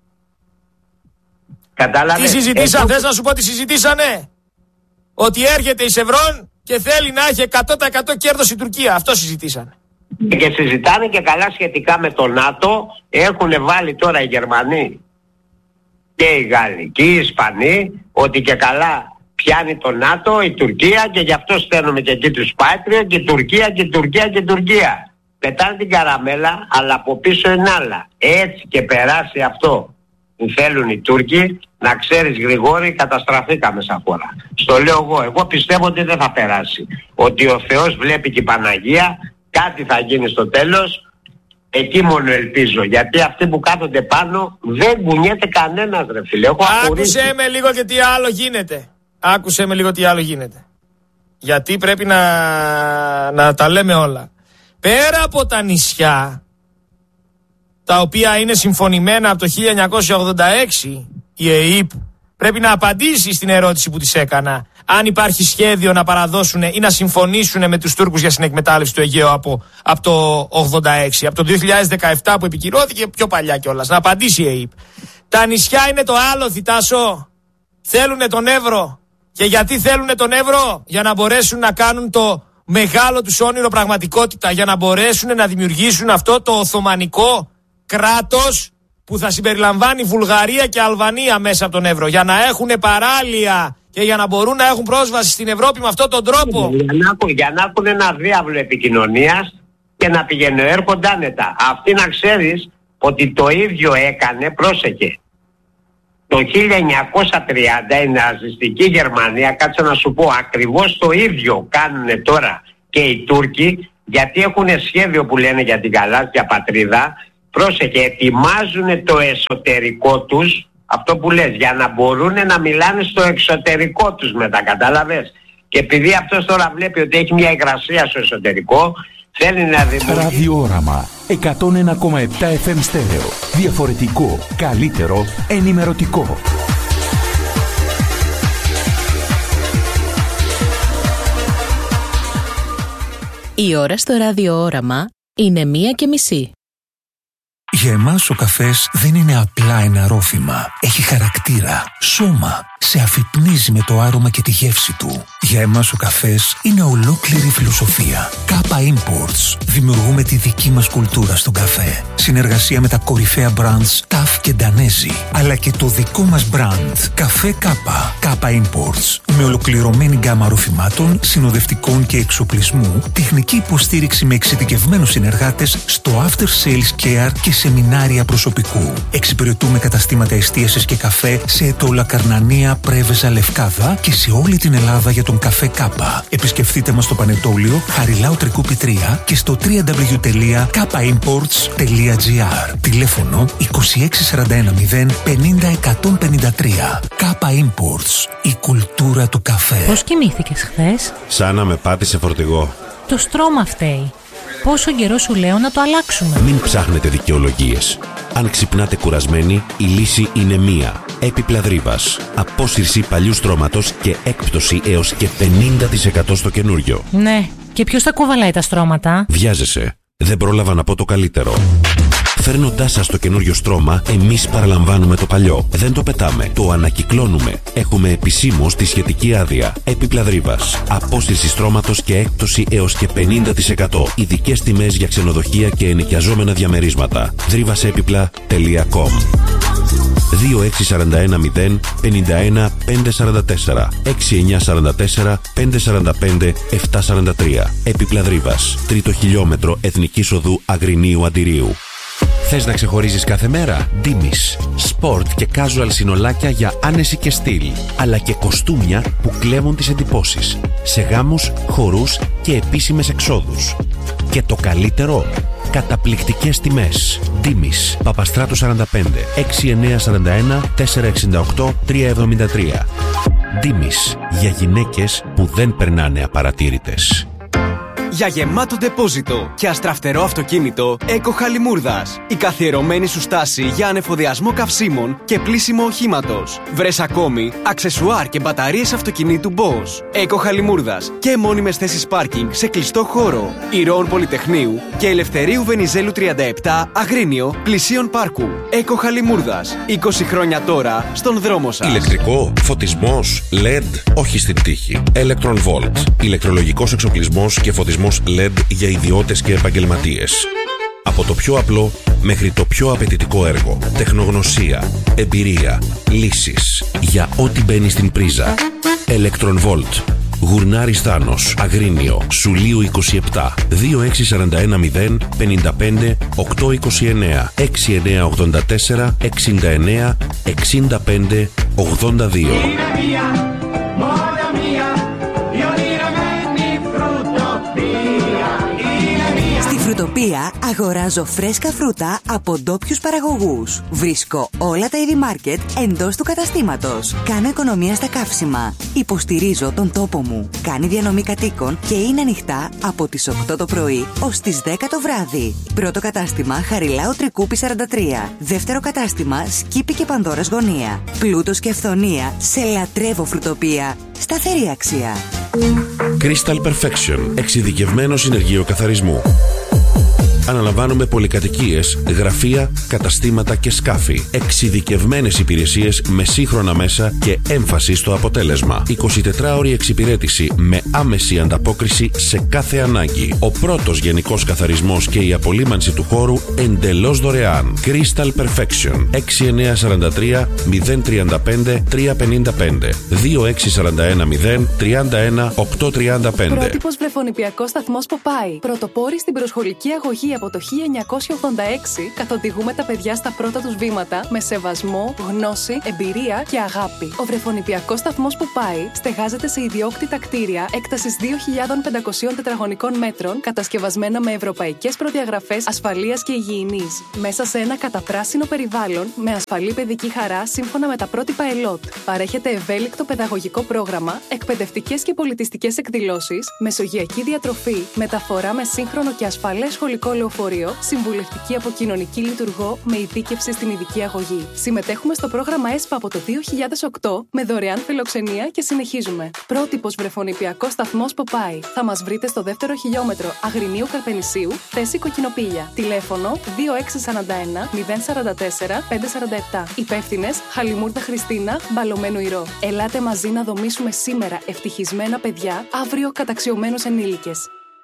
Κατάλαβε? Τι συζητήσανε? Εγώ... Θες να σου πω τι συζητήσανε? Ότι έρχεται η Σευρών και θέλει να έχει εκατό τοις εκατό κέρδος η Τουρκία. Αυτό συζητήσανε. Και συζητάνε και καλά σχετικά με το ΝΑΤΟ. Έχουν βάλει τώρα οι Γερμανοί και οι Γάλλοι και οι Ισπανοί ότι και καλά πιάνει το ΝΑΤΟ η Τουρκία και γι' αυτό στέλνουμε και εκεί τους Πάτριο και η Τουρκία και η Τουρκία και η Τουρκία. Πετάνε την καραμέλα, αλλά από πίσω είναι άλλα. Έτσι και περάσει αυτό που θέλουν οι Τούρκοι, να ξέρεις, Γρηγόρη, καταστραφήκαμε σαν χώρα. Στο λέω εγώ. Εγώ πιστεύω ότι δεν θα περάσει. Ότι ο Θεός βλέπει και η Παναγία, κάτι θα γίνει στο τέλος. Εκεί μόνο ελπίζω, γιατί αυτοί που κάθονται πάνω δεν κουνιέται κανένας, ρε φίλε. Έχω απορρίσει. Άκουσε με λίγο και τι άλλο γίνεται. Άκουσε με λίγο τι άλλο γίνεται. Γιατί πρέπει να, να τα λέμε όλα. Πέρα από τα νησιά, τα οποία είναι συμφωνημένα από το χίλια εννιακόσια ογδόντα έξι, η ΕΕΠ πρέπει να απαντήσει στην ερώτηση που της έκανα. Αν υπάρχει σχέδιο να παραδώσουν ή να συμφωνήσουν με τους Τούρκους για συνεκμετάλλευση του Αιγαίου από, από το ογδόντα έξι, από το δύο χιλιάδες δεκαεπτά που επικυρώθηκε, πιο παλιά κιόλας. Να απαντήσει η ΕΕΠ. Τα νησιά είναι το άλλο, Θητάσο. Θέλουνε τον Εύρο. Και γιατί θέλουνε τον Εύρο? Για να μπορέσουν να κάνουν το μεγάλο τους όνειρο πραγματικότητα. Για να μπορέσουν να δημιουργήσουν αυτό το Οθωμανικό κράτος που θα συμπεριλαμβάνει Βουλγαρία και Αλβανία μέσα από τον Εύρο. Για να έχουν παράλια και για να μπορούν να έχουν πρόσβαση στην Ευρώπη με αυτόν τον τρόπο. Για να, για να έχουν ένα διάβλο επικοινωνίας και να πηγαίνουν έρχονται άνετα. Αυτή να ξέρεις ότι το ίδιο έκανε, πρόσεχε, το χίλια εννιακόσια τριάντα η ναζιστική Γερμανία, κάτσε να σου πω, ακριβώς το ίδιο κάνουν τώρα και οι Τούρκοι, γιατί έχουν σχέδιο που λένε για την γαλάζια πατρίδα, πρόσεχε, ετοιμάζουν το εσωτερικό τους, αυτό που λες, για να μπορούν να μιλάνε στο εξωτερικό τους μετά, κατάλαβες. Και επειδή αυτός τώρα βλέπει ότι έχει μια υγρασία στο εσωτερικό, θέλει να δημιουργήσει... Ραδιόραμα εκατόν ένα κόμμα επτά εφ εμ στέρεο. Διαφορετικό, καλύτερο, ενημερωτικό. Η ώρα στο ραδιόραμα είναι μία και μισή. Για εμάς ο καφές δεν είναι απλά ένα ρόφημα. Έχει χαρακτήρα, σώμα. Σε αφυπνίζει με το άρωμα και τη γεύση του. Για εμάς ο καφές είναι ολόκληρη φιλοσοφία. Κάπα Imports. Δημιουργούμε τη δική μας κουλτούρα στον καφέ. Συνεργασία με τα κορυφαία brands Ταφ και Ντανέζι. Αλλά και το δικό μας brand. Καφέ Κάπα. Κάπα Imports. Με ολοκληρωμένη γκάμα ροφημάτων, συνοδευτικών και εξοπλισμού, τεχνική υποστήριξη με εξειδικευμένους συνεργάτες στο after sales care και σεμινάρια προσωπικού. Εξυπηρετούμε καταστήματα εστίασης και καφέ σε Ετώλα, Καρνανία, Πρέβεζα, Λευκάδα και σε όλη την Ελλάδα για τον καφέ Κάπα. Επισκεφτείτε μας στο Πανετόλιο, Χαριλάου Τρικούπη τρία και στο double-u double-u double-u τελεία κάπα imports τελεία τζι άρ. Τηλέφωνο είκοσι έξι σαράντα ένα μηδέν πενήντα εκατόν πενήντα τρία. Κάπα Imports. Η κουλτούρα του καφέ. Πώς κοιμήθηκες χθες? Σαν να με πάτησε φορτηγό. Το στρώμα φταίει. Πόσο καιρό σου λέω να το αλλάξουμε? Μην ψάχνετε δικαιολογίες. Αν ξυπνάτε κουρασμένοι, η λύση είναι μία. Έπιπλα Δρύβας. Απόσυρση παλιού στρώματος και έκπτωση έως και πενήντα τοις εκατό στο καινούριο. Ναι, και ποιος θα κουβαλάει τα στρώματα? Βιάζεσαι. Δεν πρόλαβα να πω το καλύτερο. Φέρνοντάς σας το καινούριο στρώμα, εμείς παραλαμβάνουμε το παλιό. Δεν το πετάμε, το ανακυκλώνουμε. Έχουμε επισήμως τη σχετική άδεια. Έπιπλα Δρύβας. Απόσυρση στρώματος και έκπτωση έως και πενήντα τοις εκατό. Ειδικές τιμές για ξενοδοχεία και ενοικιαζόμενα διαμερίσματα. δρύβασέπιπλα τελεία κομ. δύο έξι σαράντα ένα μηδέν πενήντα ένα πεντακόσια σαράντα τέσσερα έξι εννιά σαράντα τέσσερα πεντακόσια σαράντα πέντε επτακόσια σαράντα τρία. Έπιπλα Δρύβας. Τρίτο χιλιόμετρο Εθνικής Οδού Αγρινίου Αντιρίου. Θες να ξεχωρίζεις κάθε μέρα? Ντίμης. Σπορτ και casual συνολάκια για άνεση και στυλ. Αλλά και κοστούμια που κλέβουν τις εντυπώσεις. Σε γάμους, χορούς και επίσημες εξόδους. Και το καλύτερο, καταπληκτικές τιμές. Ντίμης. Παπαστράτου σαράντα πέντε έξι εννιά σαράντα ένα τέσσερα εξήντα οκτώ τρία εβδομήντα τρία. Ντίμης. Για γυναίκες που δεν περνάνε απαρατήρητες. Για γεμάτο ντεπόζιτο και αστραφτερό αυτοκίνητο, Eco Χαλιμούρδας. Η καθιερωμένη σου στάση για ανεφοδιασμό καυσίμων και πλύσιμο οχήματος. Βρες ακόμη αξεσουάρ και μπαταρίες αυτοκινήτου Bosch. Eco Χαλιμούρδας και μόνιμες θέσεις πάρκινγκ σε κλειστό χώρο. Ηρώων Πολυτεχνείου και Ελευθερίου Βενιζέλου τριάντα επτά, Αγρίνιο, πλησίον πάρκου. Eco Χαλιμούρδας. είκοσι χρόνια τώρα στον δρόμο σας. Ηλεκτρικό, φωτισμός, ελ ι ντι, όχι στην τύχη. Electron Volt. Ηλεκτρολογικός εξοπλισμός και φωτισμός ελ ι ντι για ιδιώτες και επαγγελματίες. Από το πιο απλό μέχρι το πιο απαιτητικό έργο. Τεχνογνωσία, εμπειρία, λύσεις για ό,τι μπαίνει στην πρίζα. Electron Volt. Γουρνάρης Θάνος, Αγρίνιο, Σουλίου είκοσι επτά, δύο έξι σαράντα ένα μηδέν πενήντα πέντε οκτακόσια είκοσι εννέα, έξι εννιά ογδόντα τέσσερα εξήντα εννέα εξήντα πέντε ογδόντα δύο. Φρουτοπία αγοράζω φρέσκα φρούτα από ντόπιους παραγωγούς. Βρίσκω όλα τα είδη μάρκετ εντός του καταστήματος. Κάνω οικονομία στα καύσιμα. Υποστηρίζω τον τόπο μου. Κάνει διανομή κατοίκων και είναι ανοιχτά από τις οκτώ το πρωί ως τις δέκα το βράδυ. Πρώτο κατάστημα Χαριλάου Τρικούπη σαράντα τρία. Δεύτερο κατάστημα Σκύπη και Πανδώρας Γωνία. Πλούτος και φθονία. Σε λατρεύω Φρουτοπία. Σταθερή αξία. Crystal Perfection. Εξειδικευμένο συνεργείο καθαρισμού. Αναλαμβάνουμε πολυκατοικίες, γραφεία, καταστήματα και σκάφη. Εξειδικευμένες υπηρεσίες με σύγχρονα μέσα και έμφαση στο αποτέλεσμα. εικοσιτετράωρη εξυπηρέτηση με άμεση ανταπόκριση σε κάθε ανάγκη. Ο πρώτος γενικός καθαρισμός και η απολύμανση του χώρου εντελώς δωρεάν. Crystal Perfection. έξι εννιά σαράντα τρία μηδέν τριάντα πέντε τρία πενήντα πέντε δύο έξι σαράντα ένα μηδέν τριάντα ένα οκτακόσια τριάντα πέντε. Πρότυπος βρεφονιπιακός σταθμός Ποπάι. Πρωτοπόροι στην προσχολική αγωγή από το χίλια εννιακόσια ογδόντα έξι καθοδηγούμε τα παιδιά στα πρώτα τους βήματα με σεβασμό, γνώση, εμπειρία και αγάπη. Ο βρεφονηπιακός σταθμός που πάει στεγάζεται σε ιδιόκτητα κτίρια έκτασης δύο χιλιάδες πεντακόσια τετραγωνικών μέτρων, κατασκευασμένα με ευρωπαϊκές προδιαγραφές ασφαλείας και υγιεινής. Μέσα σε ένα καταπράσινο περιβάλλον με ασφαλή παιδική χαρά σύμφωνα με τα πρότυπα ΕΛΟΤ. Παρέχεται ευέλικτο παιδαγωγικό πρόγραμμα, εκπαιδευτικές και πολιτιστικές εκδηλώσεις, μεσογειακή διατροφή, μεταφορά με σύγχρονο και ασφαλές σχολικό λεωφορείο, συμβουλευτική από κοινωνική λειτουργό με ειδίκευση στην ειδική αγωγή. Συμμετέχουμε στο πρόγραμμα ΕΣΠΑ από το δύο χιλιάδες οκτώ με δωρεάν φιλοξενία και συνεχίζουμε. Πρότυπος βρεφονηπιακός σταθμός Ποπάι. Θα μας βρείτε στο δεύτερο χιλιόμετρο Αγρινίου Καρπενησίου, θέση Κοκκινοπήλια. Τηλέφωνο δύο έξι τέσσερα ένα μηδέν τέσσερα τέσσερα πέντε τέσσερα επτά. Υπεύθυνες Χαλιμούρδα Χριστίνα, Μπαλωμένου Ηρώ. Ελάτε μαζί να δομήσουμε σήμερα ευτυχισμένα παιδιά, αύριο καταξιωμένους ενήλικες.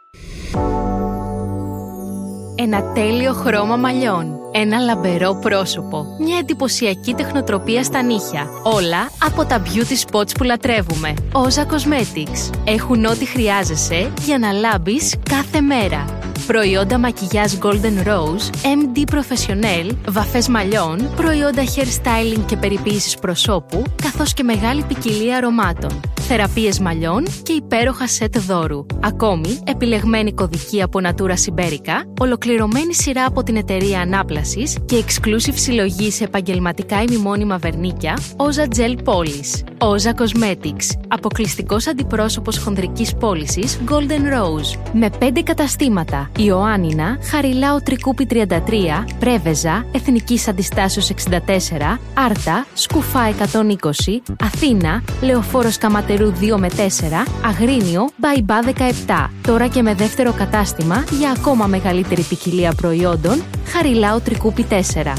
Ένα τέλειο χρώμα μαλλιών, ένα λαμπερό πρόσωπο, μια εντυπωσιακή τεχνοτροπία στα νύχια. Όλα από τα beauty spots που λατρεύουμε. Όζα Cosmetics. Έχουν ό,τι χρειάζεσαι για να λάμπεις κάθε μέρα. Προϊόντα μακιγιάζ Golden Rose, εμ ντι Professional, βαφές μαλλιών, προϊόντα hair styling και περιποίησης προσώπου, καθώς και μεγάλη ποικιλία αρωμάτων. Θεραπείες μαλλιών και υπέροχα σετ δώρου. Ακόμη, επιλεγμένη κωδική από Natura Siberica, ολοκληρωμένη σειρά από την εταιρεία Ανάπλασης και exclusive συλλογή σε επαγγελματικά ημιμόνιμα βερνίκια, Oza Gel Polish. Oza Cosmetics, αποκλειστικός αντιπρόσωπος χονδρικής πώλησης Golden Rose. Με πέντε καταστήματα: Ιωάννινα, Χαριλάου Τρικούπη τριάντα τρία, Πρέβεζα, Εθνικής Αντιστάσεως εξήντα τέσσερα, Άρτα, Σκουφά εκατόν είκοσι, Αθήνα, Λεωφόρος Καματερού δύο με τέσσερα, Αγρίνιο, Μπαϊμπά δεκαεπτά. Τώρα και με δεύτερο κατάστημα για ακόμα μεγαλύτερη ποικιλία προϊόντων, Χαριλάου Τρικούπη τέσσερα.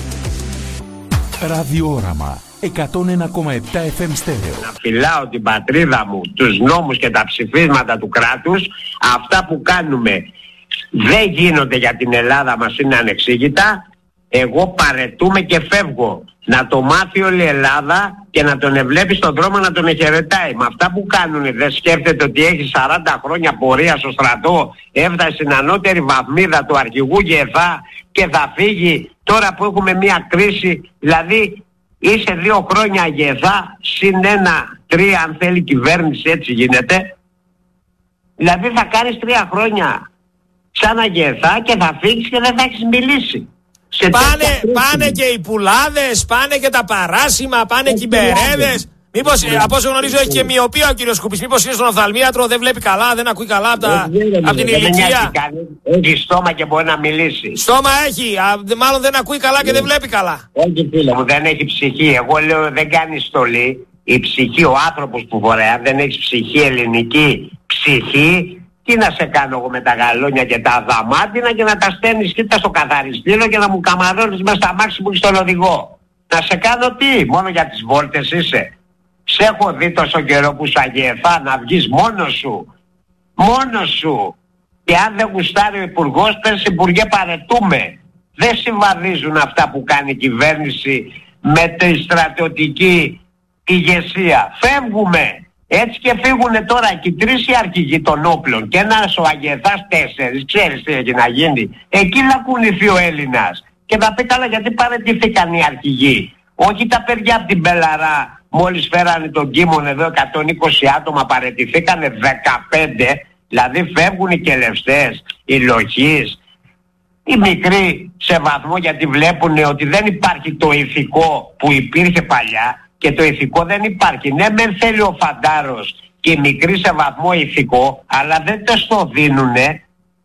Ραδιόραμα εκατόν ένα κόμμα επτά εφ εμ στέρεο. Να φυλάω την πατρίδα μου, τους νόμους και τα ψηφίσματα του κράτους. Αυτά που κάνουμε δεν γίνονται για την Ελλάδα μας, είναι ανεξήγητα. Εγώ παρετούμε και φεύγω. Να το μάθει όλη η Ελλάδα και να τον ευλέπει στον δρόμο να τον εχαιρετάει. Με αυτά που κάνουνε δεν σκέφτεται ότι έχει σαράντα χρόνια πορεία στο στρατό, έφτασε στην ανώτερη βαθμίδα του αρχηγού ΓΕΘΑ και θα φύγει τώρα που έχουμε μια κρίση. Δηλαδή είσαι δύο χρόνια ΓΕΘΑ συν ένα, τρία αν θέλει κυβέρνηση, έτσι γίνεται. Δηλαδή θα κάνεις τρία χρόνια σαν ΓΕΘΑ και θα φύγεις και δεν θα έχεις μιλήσει. Πάνε, πάνε και οι πουλάδες, πάνε και τα παράσημα, πάνε και οι μπερέδες. Μήπως, ε, από όσο γνωρίζω, έχει και μοιοπία ο κύριος Σκουπής. Μήπως είναι στον οφθαλμίατρο, δεν βλέπει καλά, δεν ακούει καλά από, τα, από την ηλικία. Έχει στόμα και μπορεί να μιλήσει. Στόμα έχει, α, μάλλον δεν ακούει καλά και δεν βλέπει καλά. Όχι φίλε μου, δεν έχει ψυχή. Εγώ λέω δεν κάνει στολή. Η ψυχή, ο άνθρωπος που φορέα, δεν έχει ψυχή, ελληνική ψυχή. Τι να σε κάνω εγώ με τα γαλόνια και τα δαμάντινα και να τα στέλνεις κοίτα στο καθαριστήριο και να μου καμαρώνεις μέσα στα αμάξι που έχει στον οδηγό. Να σε κάνω τι, μόνο για τις βόλτες είσαι. Σε έχω δει τόσο καιρό που σου αγιεφά να βγεις μόνος σου. Μόνος σου. Και αν δεν γουστάρει ο υπουργός, πες υπουργέ παρετούμε. Δεν συμβαδίζουν αυτά που κάνει η κυβέρνηση με τη στρατιωτική ηγεσία. Φεύγουμε. Έτσι και φύγουνε τώρα και τρεις οι αρχηγοί των όπλων και ένας ο Αγεθάς τέσσερις, ξέρεις τι έγινε να γίνει. Εκεί θα κουνηθεί ο Έλληνας και θα πει καλά γιατί παραιτηθήκαν οι αρχηγοί. Όχι τα παιδιά από την Μπελαρά, μόλις φέρανε τον Κίμον εδώ εκατόν είκοσι άτομα παραιτηθήκανε δεκαπέντε, δηλαδή φεύγουν οι κελευστές, οι λοχείς, οι μικροί σε βαθμό γιατί βλέπουν ότι δεν υπάρχει το ηθικό που υπήρχε παλιά. Και το ηθικό δεν υπάρχει. Ναι, μεν θέλει ο φαντάρος και οι μικροί σε βαθμό ηθικό, αλλά δεν το στο δίνουνε.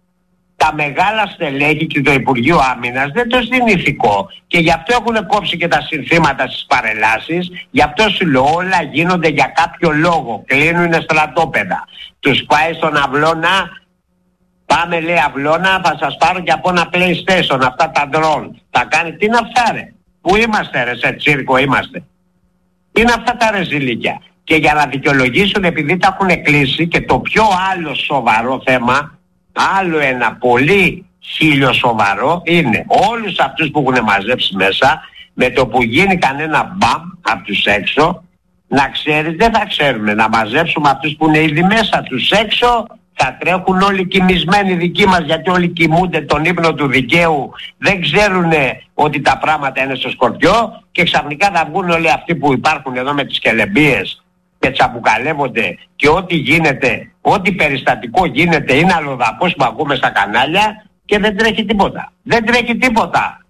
Τα μεγάλα στελέχη και το Υπουργείο Άμυνας δεν το δίνει ηθικό. Και γι' αυτό έχουν κόψει και τα συνθήματα στις παρελάσεις. Γι' αυτό σου λέω όλα γίνονται για κάποιο λόγο. Κλείνουν στρατόπεδα. Τους πάει στον αυλώνα. Πάμε λέει αυλώνα, θα σας πάρω και από ένα PlayStation, αυτά τα drone. Θα κάνει, τι να αυτά ρε. Πού είμαστε ρε, σε τσίρκο είμαστε. Είναι αυτά τα ρεζιλίκια. Και για να δικαιολογήσουν επειδή τα έχουν κλείσει και το πιο άλλο σοβαρό θέμα, άλλο ένα πολύ χίλιο σοβαρό είναι όλους αυτούς που έχουν μαζέψει μέσα, με το που γίνει κανένα μπαμ από τους έξω, να ξέρεις δεν θα ξέρουμε, να μαζέψουμε αυτούς που είναι ήδη μέσα, τους έξω Θα τρέχουν όλοι κοιμισμένοι δικοί μας, γιατί όλοι κοιμούνται τον ύπνο του δικαίου, δεν ξέρουν ότι τα πράγματα είναι στο σκορπιό, και ξαφνικά θα βγουν όλοι αυτοί που υπάρχουν εδώ με τις κελεμπίες και τσαμπουκαλεύονται, και ό,τι γίνεται, ό,τι περιστατικό γίνεται είναι αλλοδαπός που ακούμε στα κανάλια, και δεν τρέχει τίποτα. Δεν τρέχει τίποτα.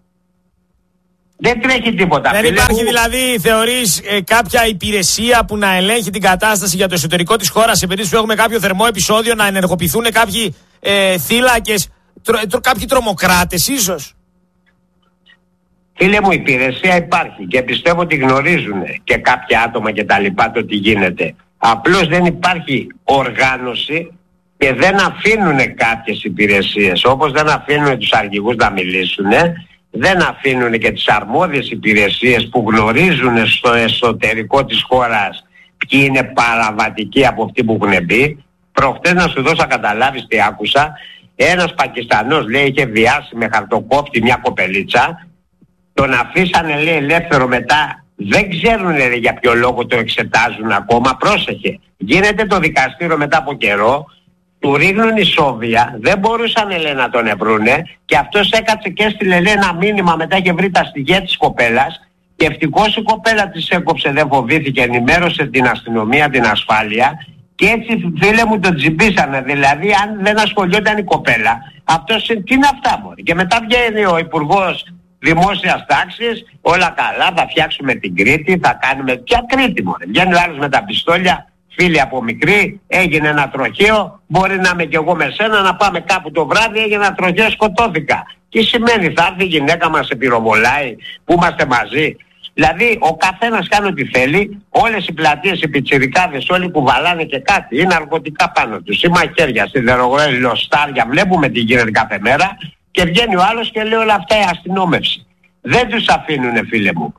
Δεν τρέχει τίποτα. Δεν φίλε υπάρχει μου. δηλαδή, θεωρείς, ε, κάποια υπηρεσία που να ελέγχει την κατάσταση για το εσωτερικό της χώρας, σε περίπτωση που έχουμε κάποιο θερμό επεισόδιο, να ενεργοποιηθούν κάποιοι ε, θύλακες, τρο, τρο, κάποιοι τρομοκράτες ίσως? Φίλε μου, η υπηρεσία υπάρχει και πιστεύω ότι γνωρίζουν και κάποια άτομα και τα λοιπά το τι γίνεται. Απλώς δεν υπάρχει οργάνωση και δεν αφήνουν κάποιες υπηρεσίες, όπως δεν αφήνουν τους αρχηγούς να μιλήσουν, δεν αφήνουν και τις αρμόδιες υπηρεσίες που γνωρίζουν στο εσωτερικό της χώρας ποιοι είναι παραβατικοί από αυτοί που έχουν μπει. Προχτές, να σου δώσω καταλάβεις τι άκουσα, ένας Πακιστανός, λέει, είχε βιάσει με χαρτοκόφτη μια κοπελίτσα, τον αφήσανε, λέει, ελεύθερο μετά, δεν ξέρουν, λέει, για ποιο λόγο το εξετάζουν ακόμα. Πρόσεχε, γίνεται το δικαστήριο μετά από καιρό, του ρίχνουν ισόβια, δεν μπορούσαν, λέει, να τον ευρούνε, και αυτός έκατσε και έστειλε, λέει, ένα μήνυμα, μετά είχε βρει τα στοιχεία της κοπέλας, και ευτυχώς η κοπέλα της έκοψε, δεν φοβήθηκε, ενημέρωσε την αστυνομία, την ασφάλεια, και έτσι, φίλε μου, τον τζιμπήσανε. Δηλαδή, αν δεν ασχολιόταν η κοπέλα, αυτός τι είναι αυτά, μωρέ. Και μετά βγαίνει ο υπουργός δημόσιας τάξης, όλα καλά, θα φτιάξουμε την Κρήτη, θα κάνουμε... Ποια Κρήτη, μωρέ? Βγαίνει ο άλλος με τα πιστόλια, φίλοι από μικρή, έγινε ένα τροχαίο, μπορεί να είμαι κι εγώ με σένα, να πάμε κάπου το βράδυ, έγινε ένα τροχαίο, σκοτώθηκα. Τι σημαίνει, θα έρθει η γυναίκα μας, σε πυροβολάει, που είμαστε μαζί? Δηλαδή ο καθένας κάνει ό,τι θέλει, όλες οι πλατείες, οι πιτσιρικάδες, όλοι που βαλάνε και κάτι, είναι ναρκωτικά πάνω τους, ή μαχαίρια, σιδερογρέλη, λοστάρια, βλέπουμε τι γίνεται κάθε μέρα, και βγαίνει ο άλλος και λέει όλα αυτά η αστυνόμευση. Δεν τους αφήνουνε, φίλε μου.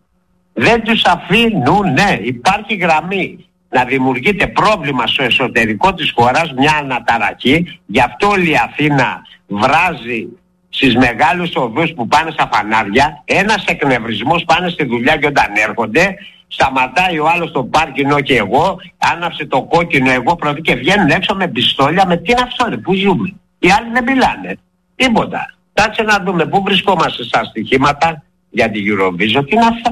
Δεν τους αφήνουνε. Υπάρχει γραμμή. Να δημιουργείται πρόβλημα στο εσωτερικό της χώρας, μια αναταραχή, γι' αυτό όλη η Αθήνα βράζει στις μεγάλους οδούς που πάνε στα φανάρια, ένας εκνευρισμός, πάνε στη δουλειά και όταν έρχονται, σταματάει ο άλλος στο πάρκινο και εγώ, άναψε το κόκκινο εγώ πρώτη, και βγαίνουν έξω με πιστόλια, με τι είναι αυτό, ρε, πού ζούμε? Οι άλλοι δεν μιλάνε, τίποτα. Κάτσε να δούμε πού βρισκόμαστε στα στοιχήματα για την Eurovision, τι είναι αυτά?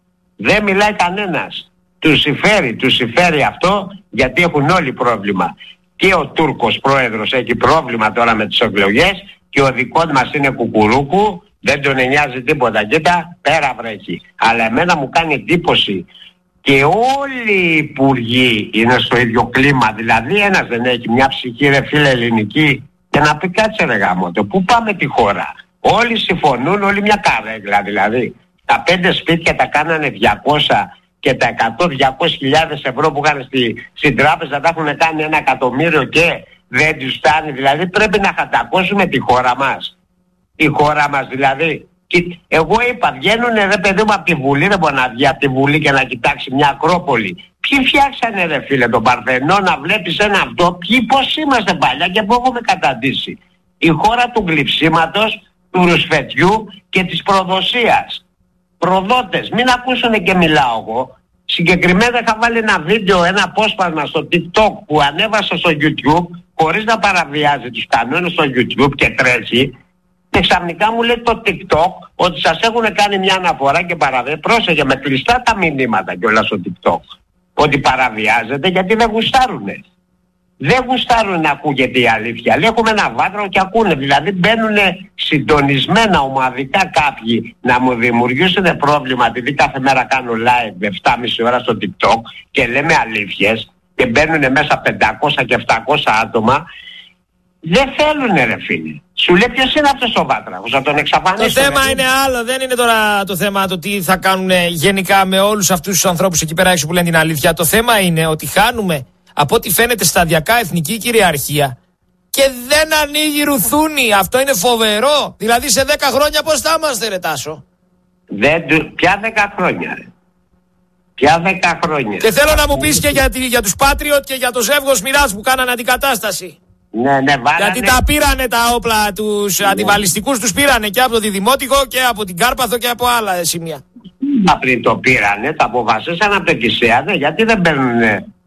Δεν μιλάει κανένας. Τους συμφέρει, τους συμφέρει αυτό, γιατί έχουν όλοι πρόβλημα. Και ο Τούρκος πρόεδρος έχει πρόβλημα τώρα με τις εκλογές, και ο δικός μας είναι κουκουρούκου, δεν τον νοιάζει τίποτα. Κοίτα, πέρα βρέχει. Αλλά εμένα μου κάνει εντύπωση, και όλοι οι υπουργοί είναι στο ίδιο κλίμα. Δηλαδή ένας δεν έχει μια ψυχή, ρε φίλε, ελληνική, και να πει κάτσε, ρε γαμώτο, πού πάμε τη χώρα? Όλοι συμφωνούν, όλοι μια καρέγλα δηλαδή. Τα πέντε σπίτια τα κάνανε διακόσια, και τα εκατό με διακόσιες χιλιάδες ευρώ που είχαν στη, στην τράπεζα τα έχουν κάνει ένα εκατομμύριο, και δεν τους φτάνει. Δηλαδή πρέπει να χατακώσουμε τη χώρα μας. Η χώρα μας δηλαδή. Και εγώ είπα, βγαίνουνε, ρε παιδί μου, από τη Βουλή, δεν μπορεί να βγει από τη Βουλή και να κοιτάξει μια Ακρόπολη. Ποιοι φτιάξανε, ρε φίλε, τον Παρθενό, να βλέπεις ένα αυτό? Ποιοι, πώς είμαστε παλιά και πού έχουμε καταντήσει? Η χώρα του γλυψίματος, του ρουσφετιού και της προδοσίας. Προδότες, μην ακούσουνε και μιλάω εγώ. Συγκεκριμένα είχα βάλει ένα βίντεο, ένα απόσπασμα στο TikTok που ανέβασα στο YouTube, χωρίς να παραβιάζει τους κανόνες στο YouTube και τρέχει, και ξαφνικά μου λέει το TikTok ότι σας έχουν κάνει μια αναφορά και παραβιάζει. Πρόσεχε, με κλειστά τα μηνύματα κιόλας στο TikTok, ότι παραβιάζεται, γιατί δεν γουστάρουνε. Δεν γουστάρουν να ακούγεται η αλήθεια. Λέει, έχουμε ένα βάτρο και ακούνε. Δηλαδή μπαίνουν συντονισμένα ομαδικά κάποιοι να μου δημιουργήσουν πρόβλημα, επειδή κάθε μέρα κάνω live επτά και μισή ώρα στο TikTok και λέμε αλήθειες, και μπαίνουν μέσα πεντακόσια και επτακόσια άτομα. Δεν θέλουνε, ρε φίλε. Σου λέει, ποιος είναι αυτός ο βάτραχος, να τον εξαφανίσουν? Το θέμα είναι άλλο. Δεν είναι τώρα το θέμα το τι θα κάνουν γενικά με όλους αυτούς τους ανθρώπους εκεί πέρα έξω που λένε την αλήθεια. Το θέμα είναι ότι χάνουμε, από ό,τι φαίνεται, σταδιακά εθνική κυριαρχία, και δεν ανοίγει ρουθούνη. Αυτό είναι φοβερό. Δηλαδή σε δέκα χρόνια πώς θα είμαστε, ρε Τάσο? Δεν, ποια δέκα χρόνια, ρε? Ποια δέκα χρόνια? Και θέλω να μου πεις και για, για τους Patriot και για το ζεύγος Μοιράς που κάνανε αντικατάσταση. Ναι, ναι, βάλανε... Γιατί τα πήρανε τα όπλα, τους ναι. αντιβαλιστικούς τους πήρανε και από το Δημότικο και από την Κάρπαθο και από άλλα σημεία. Μα πριν το πήρανε, τα αποφασίσαν από το Κησέα, ναι, γιατί δεν παίρνουνε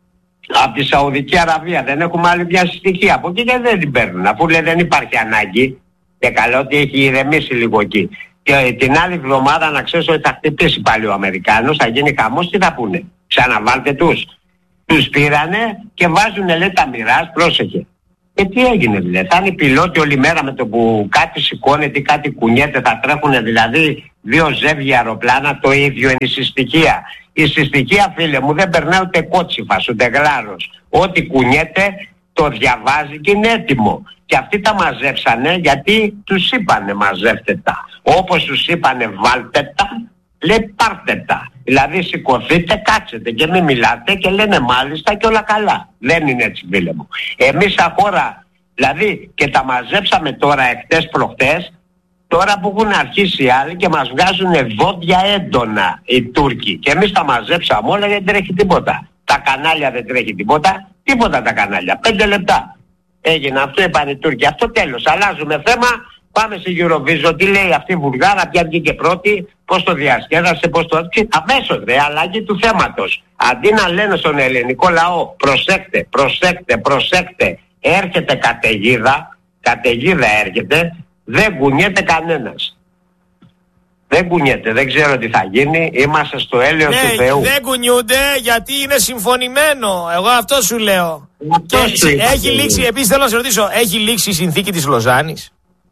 Από τη Σαουδική Αραβία δεν έχουμε άλλη μια συστοιχία. Από εκεί δεν την παίρνουν. Αφού λέει δεν υπάρχει ανάγκη. Και καλό ότι έχει ηρεμήσει λίγο εκεί. Και την άλλη εβδομάδα να ξέρεις ότι θα χτυπήσει πάλι ο Αμερικάνος, θα γίνει χαμός, τι θα πούνε. Ξαναβάλτε τους. Τους πήρανε και βάζουνε λέει τα μοιράς, πρόσεχε. Και τι έγινε δηλαδή, θα είναι οι πιλότοι όλη μέρα με το που κάτι σηκώνεται ή κάτι κουνιέται, θα τρέχουν δηλαδή δύο ζεύγια αεροπλάνα, το ίδιο είναι η συστοιχία. Η συστοιχία φίλε μου δεν περνάει ούτε κότσιφας, ούτε γλάρος. Ό,τι κουνιέται το διαβάζει και είναι έτοιμο. Και αυτοί τα μαζέψανε γιατί τους είπανε μαζεύτε τα. Όπως τους είπανε βάλτε τα, λέει πάρτε τα. Δηλαδή σηκωθείτε, κάτσετε και μην μιλάτε και λένε μάλιστα και όλα καλά. Δεν είναι έτσι φίλε μου. Εμείς σαν χώρα, δηλαδή και τα μαζέψαμε τώρα εχτες προχτές, τώρα που έχουν αρχίσει οι άλλοι και μας βγάζουν δόντια έντονα οι Τούρκοι. Και εμείς τα μαζέψαμε όλα γιατί δεν τρέχει τίποτα. Τα κανάλια δεν τρέχει τίποτα, τίποτα τα κανάλια. Πέντε λεπτά. Έγινε αυτό, είπαν οι Τούρκοι. Αυτό τέλος. Αλλάζουμε θέμα. Πάμε στη Eurovision. Τι λέει αυτή η Βουλγάρα, ποια βγήκε πρώτη, πώς το διασκέδασε, πώς το... Αμέσως ρε, αλλαγή του θέματος. Αντί να λένε στον ελληνικό λαό, προσέξτε, προσέξτε, προσέξτε, έρχεται καταιγίδα, καταιγίδα έρχεται, δεν κουνιέται κανένας. Δεν κουνιέται, δεν ξέρω τι θα γίνει, είμαστε στο έλεος ναι, του Θεού. Δεν κουνιούνται γιατί είναι συμφωνημένο, εγώ αυτό σου λέω. Αυτό και σου έχει λήξει, επίσης θέλω να σε ρωτήσω, έχει λήξει η συνθήκη της Λοζάνης?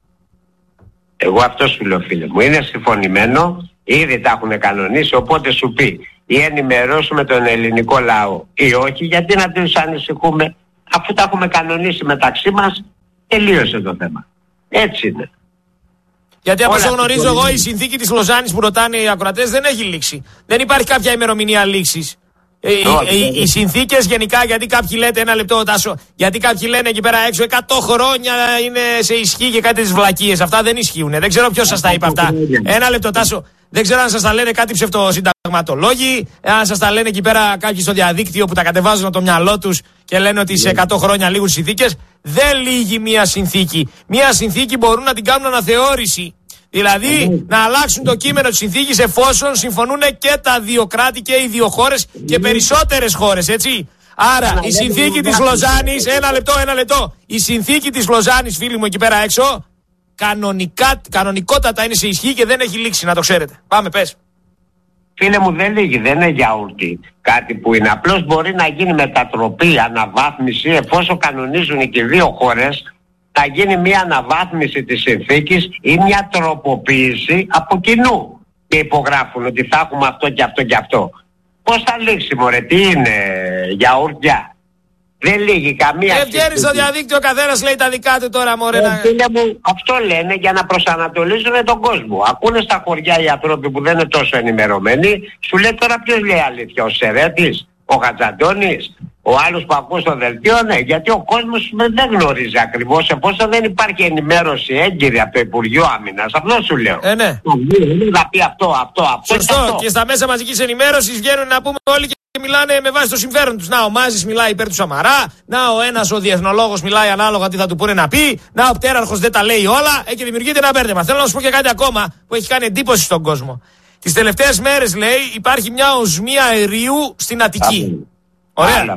Εγώ αυτό σου λέω φίλε μου, είναι συμφωνημένο, ήδη τα έχουν κανονίσει, οπότε σου πει ή ενημερώσουμε τον ελληνικό λαό ή όχι, γιατί να τους ανησυχούμε, αφού τα έχουμε κανονίσει μεταξύ μας, τελείωσε το θέμα. Έτσι είναι. Γιατί από όσο γνωρίζω εγώ η συνθήκη της Λοζάνης που ρωτάνε οι ακροατές δεν έχει λήξει. Δεν υπάρχει κάποια ημερομηνία λήξης. Ε, οι, οι, οι συνθήκες γενικά, γιατί κάποιοι λέτε, ένα λεπτό Τάσο, γιατί κάποιοι λένε εκεί πέρα έξω εκατό χρόνια είναι σε ισχύ και κάτι τις βλακίες. Αυτά δεν ισχύουν. Δεν ξέρω ποιος σας τα είπε αυτά. Ένα λεπτό Τάσο. Δεν ξέρω αν σας τα λένε κάτι ψευτοσυνταγματολόγοι, αν σας τα λένε εκεί πέρα κάποιοι στο διαδίκτυο που τα κατεβάζουν από το μυαλό τους και λένε ότι σε εκατό χρόνια λήγουν συνθήκες. Δεν λύγει μία συνθήκη. Μία συνθήκη μπορούν να την κάνουν αναθεώρηση. Δηλαδή να αλλάξουν το κείμενο της συνθήκης εφόσον συμφωνούν και τα δύο κράτη και οι δύο χώρες και περισσότερες χώρες, έτσι. Άρα η συνθήκη της Λοζάνης, ένα λεπτό, ένα λεπτό. Η συνθήκη της Λοζάνης, φίλοι μου εκεί πέρα έξω, κανονικά, κανονικότατα είναι σε ισχύ και δεν έχει λήξει, να το ξέρετε. Πάμε, πες. Φίλε μου, δεν λύγει, δεν είναι γιαούρτι κάτι που είναι. Απλώς μπορεί να γίνει μετατροπή, αναβάθμιση, εφόσον κανονίζουν και οι δύο χώρες, θα γίνει μια αναβάθμιση της συνθήκης ή μια τροποποίηση από κοινού. Και υπογράφουν ότι θα έχουμε αυτό και αυτό και αυτό. Πώς θα λήξει μωρέ, τι είναι γιαούρτια? Δεν λύγει καμία. Δεν βγαίνει στο διαδίκτυο, ο καθένας λέει τα δικά του τώρα μωρέ. Ε, φίλε μου, αυτό λένε για να προσανατολίζουν τον κόσμο. Ακούνε στα χωριά οι άνθρωποι που δεν είναι τόσο ενημερωμένοι, σου λέει τώρα ποιος λέει αλήθεια, ο Σερέτης, ο Χατζαντώνης, ο άλλος που ακούς στο δελτίο, ναι, γιατί ο κόσμος δεν γνωρίζει ακριβώς, εφόσον δεν υπάρχει ενημέρωση έγκυρη από το Υπουργείο Άμυνας. Αυτό σου λέω. Ε, ναι. Να πει αυτό, αυτό, αυτό. Σωστό. Και, αυτό. Και στα μέσα μαζικής ενημέρωσης βγαίνουν να πούμε όλοι και μιλάνε με βάση το συμφέρον τους. Να ο Μάζης μιλάει υπέρ του Σαμαρά, να ο ένας ο διεθνολόγος μιλάει ανάλογα τι θα του πούνε να πει, να ο πτέραρχος δεν τα λέει όλα ε, και δημιουργείται ένα μπέρδεμα. Θέλω να σου πω και κάτι ακόμα που έχει κάνει εντύπωση στον κόσμο. Τις τελευταίες μέρες, λέει, υπάρχει μια οσμία αερίου στην Αττική. Ωραία.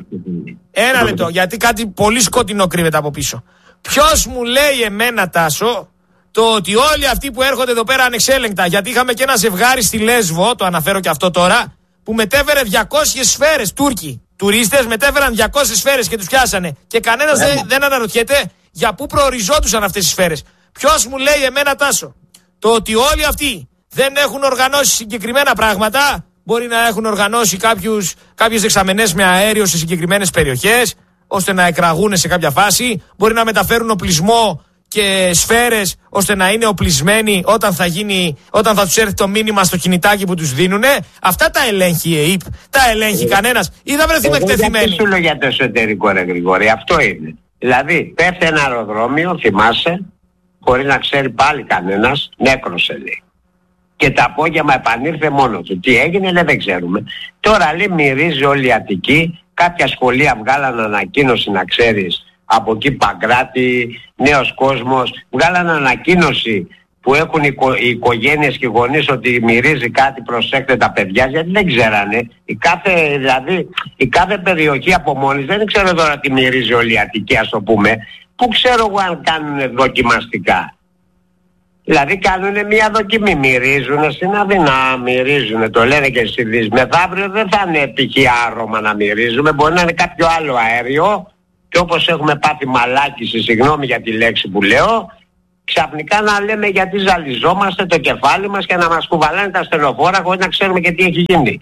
Ένα λεπτό, γιατί κάτι πολύ σκοτεινό κρύβεται από πίσω. Ποιος μου λέει εμένα, Τάσο, το ότι όλοι αυτοί που έρχονται εδώ πέρα ανεξέλεγκτα, γιατί είχαμε και ένα ζευγάρι στη Λέσβο, το αναφέρω και αυτό τώρα, που μετέφερε διακόσιες σφαίρες, Τούρκοι τουρίστες μετέφεραν διακόσιες σφαίρες και τους πιάσανε. Και κανένας δεν, δεν αναρωτιέται για πού προοριζόντουσαν αυτές τις σφαίρες. Ποιος μου λέει εμένα, Τάσο, το ότι όλοι αυτοί δεν έχουν οργανώσει συγκεκριμένα πράγματα, μπορεί να έχουν οργανώσει κάποιους, κάποιες δεξαμενές με αέριο σε συγκεκριμένες περιοχές, ώστε να εκραγούν σε κάποια φάση, μπορεί να μεταφέρουν οπλισμό και σφαίρες ώστε να είναι οπλισμένοι όταν θα, γίνει, όταν θα τους έρθει το μήνυμα στο κινητάκι που τους δίνουνε. Αυτά τα ελέγχει η ΕΕΠ, τα ελέγχει ε, κανένας ή θα βρεθούμε εκτεθειμένοι? Δεν σου λέω για το εσωτερικό ρε Γρηγόρη, αυτό είναι. Δηλαδή πέφτει ένα αεροδρόμιο, θυμάσαι, χωρίς να ξέρει πάλι κανένας, νέκρωσε λέει. Και το απόγευμα επανήλθε μόνο του. Τι έγινε λέει δεν ξέρουμε. Τώρα λέει μυρίζει όλη η Αττική, κάποια σχολεία βγάλαν ανακοίνωση να ξέρεις, από εκεί Παγκράτη, Νέος Κόσμος, βγάλαν ανακοίνωση που έχουν οικο, οι οικογένειες και οι γονείς ότι μυρίζει κάτι, προσέχτε τα παιδιά, γιατί δεν ξέρανε. Η κάθε, δηλαδή, η κάθε περιοχή από μόνη δεν ξέρω τώρα τι μυρίζει όλη η Αττική, ας το πούμε. Πού ξέρω εγώ αν κάνουν δοκιμαστικά. Δηλαδή κάνουν μια δοκιμή, μυρίζουν στην Αθήνα, μυρίζουν, το λένε και στις ειδήσεις. Μεθαύριο δεν θα είναι π.χ. άρωμα να μυρίζουμε, μπορεί να είναι κάποιο άλλο αέριο και όπως έχουμε πάθει μαλάκιση, συγγνώμη για τη λέξη που λέω, ξαφνικά να λέμε γιατί ζαλιζόμαστε το κεφάλι μας και να μας κουβαλάνε τα στενοφόρα χωρίς να ξέρουμε και τι έχει γίνει.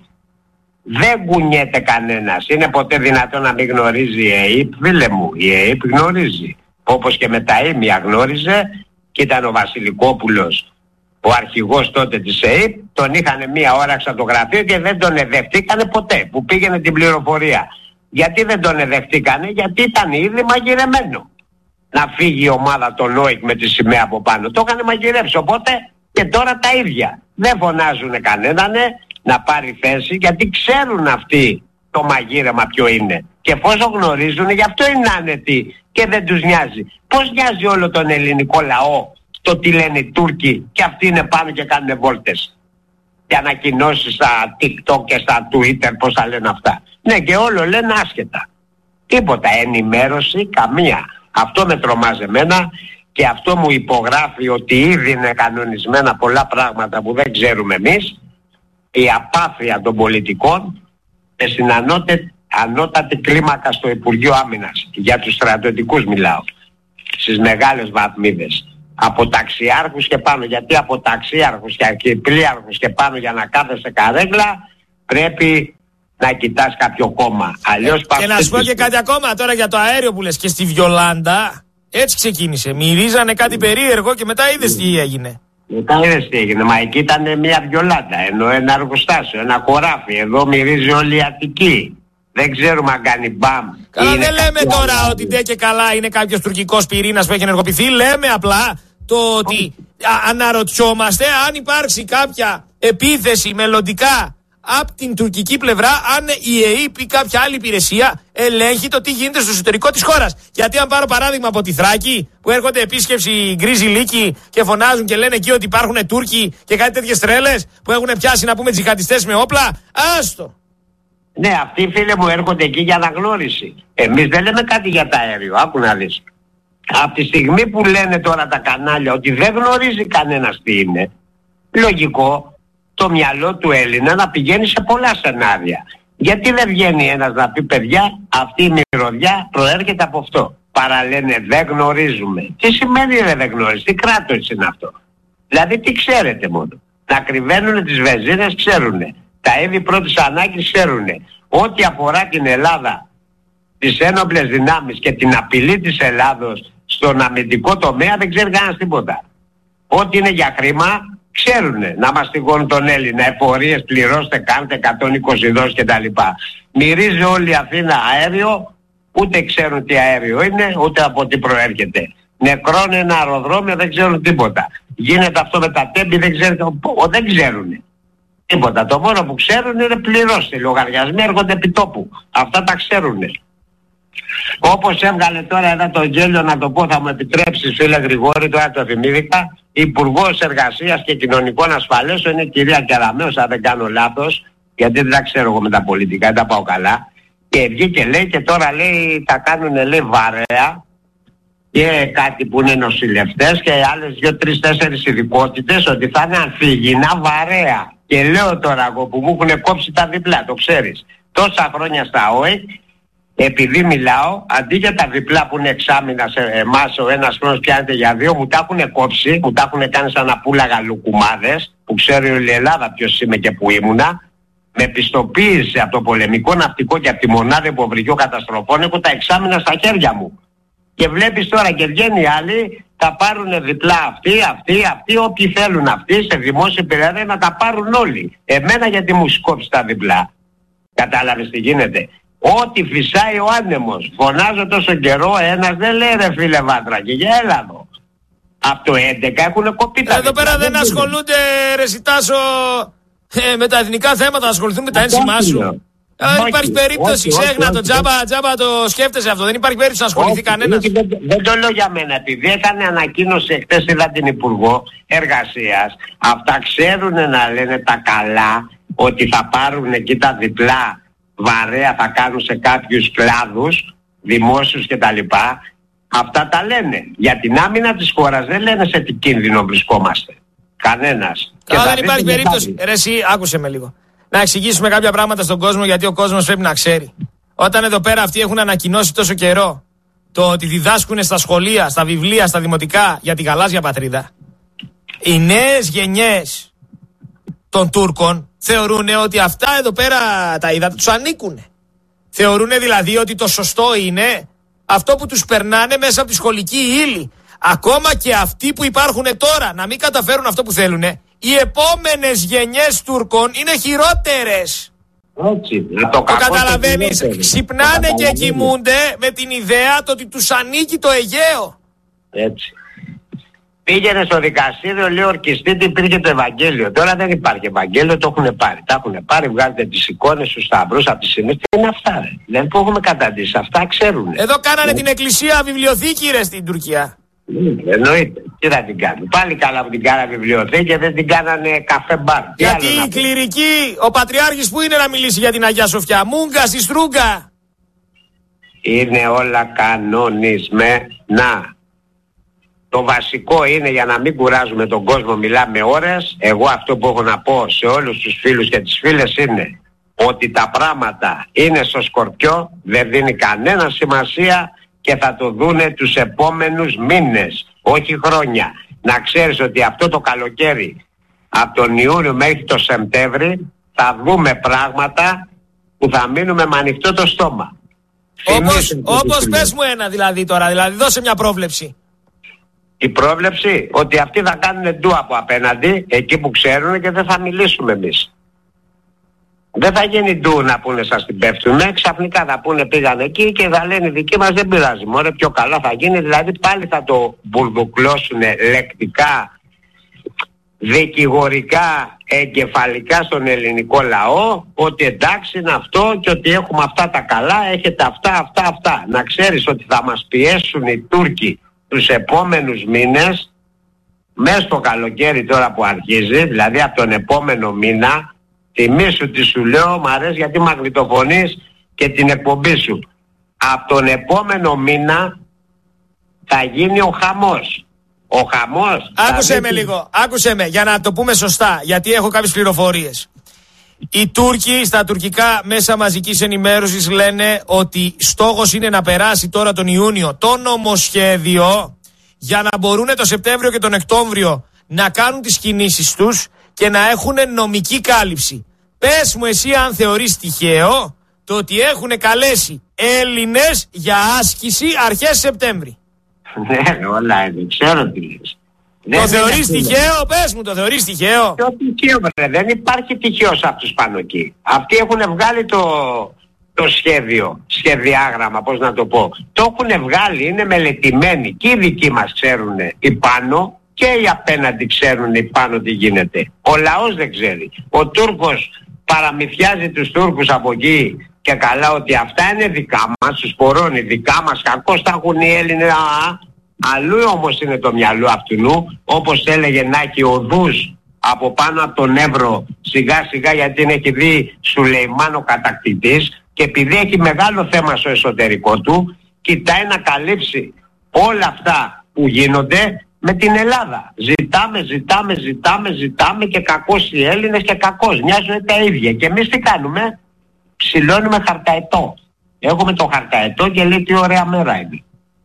Δεν κουνιέται κανένας. Είναι ποτέ δυνατόν να μην γνωρίζει η ΕΕΠ, φίλε μου? Η ΕΕΠ γνωρίζει. Όπως και με τα ίμια γνώριζε και ήταν ο Βασιλικόπουλος, ο αρχηγός τότε της ΕΕΠ, τον είχαν μία ώρα στο γραφείο και δεν τον εδεχτήκανε ποτέ που πήγαινε την πληροφορία. Γιατί δεν τον εδεχτήκανε? Γιατί ήταν ήδη μαγειρεμένο να φύγει η ομάδα των ΟΙΚ με τη σημαία από πάνω. Το είχαν μαγειρέψει, οπότε και τώρα τα ίδια. Δεν φωνάζουν κανέναν να πάρει θέση, γιατί ξέρουν αυτοί το μαγείρεμα ποιο είναι. Και εφόσον γνωρίζουν, γι' αυτό είναι άνετοι και δεν τους νοιάζει. Πώς νοιάζει όλο τον ελληνικό λαό το τι λένε οι Τούρκοι και αυτοί είναι πάνω και κάνουν βόλτες και ανακοινώσεις στα TikTok και στα Twitter, πώς τα λένε αυτά. Ναι, και όλο λένε άσχετα. Τίποτα, ενημέρωση καμία. Αυτό με τρομάζει εμένα και αυτό μου υπογράφει ότι ήδη είναι κανονισμένα πολλά πράγματα που δεν ξέρουμε εμείς. Η απάθεια των πολιτικών και στην ανώτε, ανώτατη κλίμακα στο Υπουργείο Άμυνας. Για τους στρατιωτικούς μιλάω. Στις μεγάλες βαθμίδες. Από ταξιάρχους και πάνω. Γιατί από ταξιάρχους και αρχιπλίαρχους και πάνω για να κάθεσαι καρέγλα πρέπει να κοιτάς κάποιο κόμμα. Αλλιώς και να σου πω και κάτι ακόμα τώρα για το αέριο που λες. Και στη Βιολάντα έτσι ξεκίνησε. Μυρίζανε κάτι περίεργο και μετά είδες τι έγινε. Μετά είδες τι έγινε. Μα εκεί ήταν μια Βιολάντα. Ενώ ένα εργοστάσιο, ένα χωράφι. Εδώ μυρίζει όλη η Αττική. Δεν ξέρουμε αν κάνει μπαμ. Καλά, δεν λέμε τώρα άλλο ότι ντε και καλά είναι κάποιος τουρκικός πυρήνας που έχει ενεργοποιηθεί. Λέμε απλά το ότι α, αναρωτιόμαστε αν υπάρξει κάποια επίθεση μελλοντικά από την τουρκική πλευρά, αν η ΕΕΠ ή κάποια άλλη υπηρεσία ελέγχει το τι γίνεται στο εσωτερικό της χώρας. Γιατί αν πάρω παράδειγμα από τη Θράκη, που έρχονται επίσκεψη γκρίζοι λύκοι και φωνάζουν και λένε εκεί ότι υπάρχουν Τούρκοι και κάτι τέτοιες τρέλες που έχουν πιάσει να πούμε τζιχαντιστές με όπλα, άστο. Ναι, αυτοί φίλε μου έρχονται εκεί για αναγνώριση. Εμείς δεν λέμε κάτι για τα αέριο, άκου να δεις. Από τη στιγμή που λένε τώρα τα κανάλια ότι δεν γνωρίζει κανένας τι είναι, λογικό το μυαλό του Έλληνα να πηγαίνει σε πολλά σενάρια. Γιατί δεν βγαίνει ένας να πει παιδιά, αυτή η μυρωδιά προέρχεται από αυτό. Παρά λένε δεν γνωρίζουμε. Τι σημαίνει ρε, δεν γνωρίζει, τι κράτος είναι αυτό? Δηλαδή τι ξέρετε μόνο? Να κρυβαίνουν τις βενζίνες ξέρουνε. Τα είδη πρώτης ανάγκης ξέρουνε. Ό,τι αφορά την Ελλάδα, τις ένοπλες δυνάμεις και την απειλή της Ελλάδος στον αμυντικό τομέα δεν ξέρει κανένας τίποτα. Ό,τι είναι για χρήμα ξέρουνε. Να μαστιγώνουν τον Έλληνα, εφορίες πληρώστε, κάντε εκατόν είκοσι δόσεις κτλ. Μυρίζει όλη η Αθήνα αέριο, ούτε ξέρουν τι αέριο είναι, ούτε από τι προέρχεται. Νεκρώνει ένα αεροδρόμιο, δεν ξέρουν τίποτα. Γίνεται αυτό με τα τέμπη, δεν ξέρουν, δεν ξέρουν τίποτα. Το μόνο που ξέρουν είναι πληρώστε. Οι λογαριασμοί έρχονται επί τόπου. Αυτά τα ξέρουν. Όπως έβγαλε τώρα ένα το γέλιο, να το πω, θα μου επιτρέψεις φίλε Γρηγόρη, τώρα το θυμήθηκα, Υπουργός Εργασίας και Κοινωνικών Ασφαλέσεων είναι η κυρία Κεραμέως, αν δεν κάνω λάθος, γιατί δεν τα ξέρω εγώ με τα πολιτικά, δεν τα πάω καλά. Και βγήκε λέει και τώρα λέει τα κάνουν λέει βαρέα και κάτι που είναι νοσηλευτές και άλλες δύο, τρεις, τέσσερις ειδικότητες ότι θα είναι ανθυγιεινά βαρέα. Και λέω τώρα εγώ που μου έχουν κόψει τα διπλά, το ξέρεις, τόσα χρόνια στα ΟΕΚ, επειδή μιλάω, αντί για τα διπλά που είναι εξάμηνα σε εμάς, ο ένας χρόνος πιάνεται για δύο, μου τα έχουν κόψει, μου τα έχουν κάνει σαν να πούλαγα λουκουμάδες, που ξέρει όλη η Ελλάδα ποιος είμαι και που ήμουνα, με πιστοποίηση από το πολεμικό ναυτικό και από τη μονάδα υποβρυχιού καταστροφών, έχω τα εξάμηνα στα χέρια μου. Και βλέπεις τώρα και βγαίνει άλλοι, τα πάρουν διπλά αυτοί, αυτοί, αυτοί, όποιοι θέλουν αυτοί, σε δημόσια περιόδια να τα πάρουν όλοι. Εμένα γιατί μου σκόψει τα διπλά? Κατάλαβες τι γίνεται? Ό,τι φυσάει ο άνεμος. Φωνάζω τόσο καιρό, ένας δεν λέει ρε φίλε Βάτρακη, για έλα εδώ. Από το έντεκα έχουν κοπεί τα. Εδώ πέρα δεν ασχολούνται ρε Σιτάσο ε, με τα εθνικά θέματα, ασχοληθούν με τα ένσημά σου. Δεν υπάρχει περίπτωση, ξέχνα το τζάμπα, τζάμπα το σκέφτεσαι αυτό. Δεν υπάρχει περίπτωση να ασχοληθεί κανένας. Δεν, δεν το λέω για μένα. Επειδή έκανε ανακοίνωση εχθές, είδα την Υπουργό Εργασίας. Αυτά ξέρουν να λένε τα καλά, ότι θα πάρουν εκεί τα διπλά βαρέα, θα κάνουν σε κάποιους κλάδους, δημόσιους κτλ. Αυτά τα λένε. Για την άμυνα της χώρας δεν λένε σε τι κίνδυνο βρισκόμαστε. Κανένας. Καλά, δεν υπάρχει περίπτωση. Ρε εσύ, άκουσε με λίγο. Να εξηγήσουμε κάποια πράγματα στον κόσμο, γιατί ο κόσμος πρέπει να ξέρει. Όταν εδώ πέρα αυτοί έχουν ανακοινώσει τόσο καιρό το ότι διδάσκουν στα σχολεία, στα βιβλία, στα δημοτικά για τη γαλάζια πατρίδα, οι νέες γενιές των Τούρκων θεωρούν ότι αυτά εδώ πέρα τα ύδατα τους ανήκουν. Θεωρούν δηλαδή ότι το σωστό είναι αυτό που τους περνάνε μέσα από τη σχολική ύλη. Ακόμα και αυτοί που υπάρχουν τώρα να μην καταφέρουν αυτό που θέλουν, οι επόμενες γενιές Τούρκων είναι χειρότερες. Έτσι, το, το καταλαβαίνεις. Ξυπνάνε το και κοιμούνται με την ιδέα το ότι τους ανήκει το Αιγαίο. Έτσι. Πήγαινε στο δικαστήριο, λέει ορκιστείτε, υπήρχε το Ευαγγέλιο. Τώρα δεν υπάρχει Ευαγγέλιο, το έχουν πάρει. Τα έχουν πάρει, βγάλετε τις εικόνες στους σταυρούς από τις σημείες. Τι είναι αυτά, ρε? Δεν το έχουμε καταντήσει. Αυτά ξέρουν. Εδώ κάνανε την εκκλησία βιβλιοθήκη, ρε, στην Τουρκία. Εννοείται. Τι θα την κάνουν? Πάλι καλά που την κάνανε βιβλιοθήκη και δεν την κάνανε καφέ μπαρ. Γιατί η κληρική, ο Πατριάρχης που είναι να μιλήσει για την Αγία Σοφιά? Μούγκα στη Στρούγκα. Είναι όλα κανονισμένα. Το βασικό είναι, για να μην κουράζουμε τον κόσμο, μιλάμε ώρες. Εγώ αυτό που έχω να πω σε όλους τους φίλους και τις φίλες είναι ότι τα πράγματα είναι στο σκορπιό, δεν δίνει κανένα σημασία και θα το δούνε τους επόμενους μήνες, όχι χρόνια. Να ξέρεις ότι αυτό το καλοκαίρι, από τον Ιούνιο μέχρι το Σεπτέμβρη, θα δούμε πράγματα που θα μείνουμε με ανοιχτό το στόμα. Όπως, όπως πες μου ένα δηλαδή τώρα, δηλαδή δώσε μια πρόβλεψη. Η πρόβλεψη ότι αυτοί θα κάνουν ντου από απέναντι, εκεί που ξέρουν, και δεν θα μιλήσουμε εμείς. Δεν θα γίνει ντου να πούνε σας την πέφτουμε, ξαφνικά θα πούνε πήγαν εκεί και θα λένε οι δικοί μας δεν πειράζει, μωρέ πιο καλά θα γίνει, δηλαδή πάλι θα το μπουρδουκλώσουν λεκτικά, δικηγορικά, εγκεφαλικά στον ελληνικό λαό, ότι εντάξει είναι αυτό και ότι έχουμε αυτά τα καλά, έχετε αυτά, αυτά, αυτά. Να ξέρεις ότι θα μας πιέσουν οι Τούρκοι τους επόμενους μήνες, μέσα στο καλοκαίρι τώρα που αρχίζει, δηλαδή από τον επόμενο μήνα, θυμήσου τι σου λέω, μ' αρέσει γιατί μαγνητοφωνείς και την εκπομπή σου. Από τον επόμενο μήνα θα γίνει ο χαμός. Ο χαμός... Άκουσε θα με δει... λίγο, άκουσε με, για να το πούμε σωστά, γιατί έχω κάποιες πληροφορίες. Οι Τούρκοι στα τουρκικά μέσα μαζικής ενημέρωσης λένε ότι στόχος είναι να περάσει τώρα τον Ιούνιο το νομοσχέδιο για να μπορούν το Σεπτέμβριο και τον Οκτώβριο να κάνουν τις κινήσεις τους και να έχουν νομική κάλυψη. Πες μου εσύ αν θεωρείς τυχαίο το ότι έχουν καλέσει Έλληνες για άσκηση αρχές Σεπτέμβρη. Ναι, όλα είναι, ξέρω τι λες. Το θεωρείς τυχαίο, πες μου, το θεωρείς τυχαίο? Ποιο τυχαίο, βρε, δεν υπάρχει τυχαίος από τους πάνω εκεί. Αυτοί έχουν βγάλει το, το σχέδιο, σχεδιάγραμμα, πώς να το πω. Το έχουν βγάλει, είναι μελετημένοι. Και οι δικοί μας ξέρουν οι πάνω και οι απέναντι ξέρουν οι πάνω τι γίνεται. Ο λαός δεν ξέρει. Ο Τούρκος παραμυθιάζει τους Τούρκους από εκεί και καλά ότι αυτά είναι δικά μας, τους πορώνει δικά μας, κακώς τα έχουν οι Έλληνες. Αλλού όμως είναι το μυαλό αυτού, όπως έλεγε να έχει οδούς από πάνω από τον Εύρο σιγά σιγά, γιατί έχει δει Σουλεϊμάν ο κατακτητής και επειδή έχει μεγάλο θέμα στο εσωτερικό του, κοιτάει να καλύψει όλα αυτά που γίνονται με την Ελλάδα. Ζητάμε, ζητάμε, ζητάμε, ζητάμε και κακώς οι Έλληνες και κακώς. Μοιάζουν τα ίδια. Και εμείς τι κάνουμε? Ψηλώνουμε χαρταετό. Έχουμε το χαρταετό και λέει τι ωραία μέρα είναι.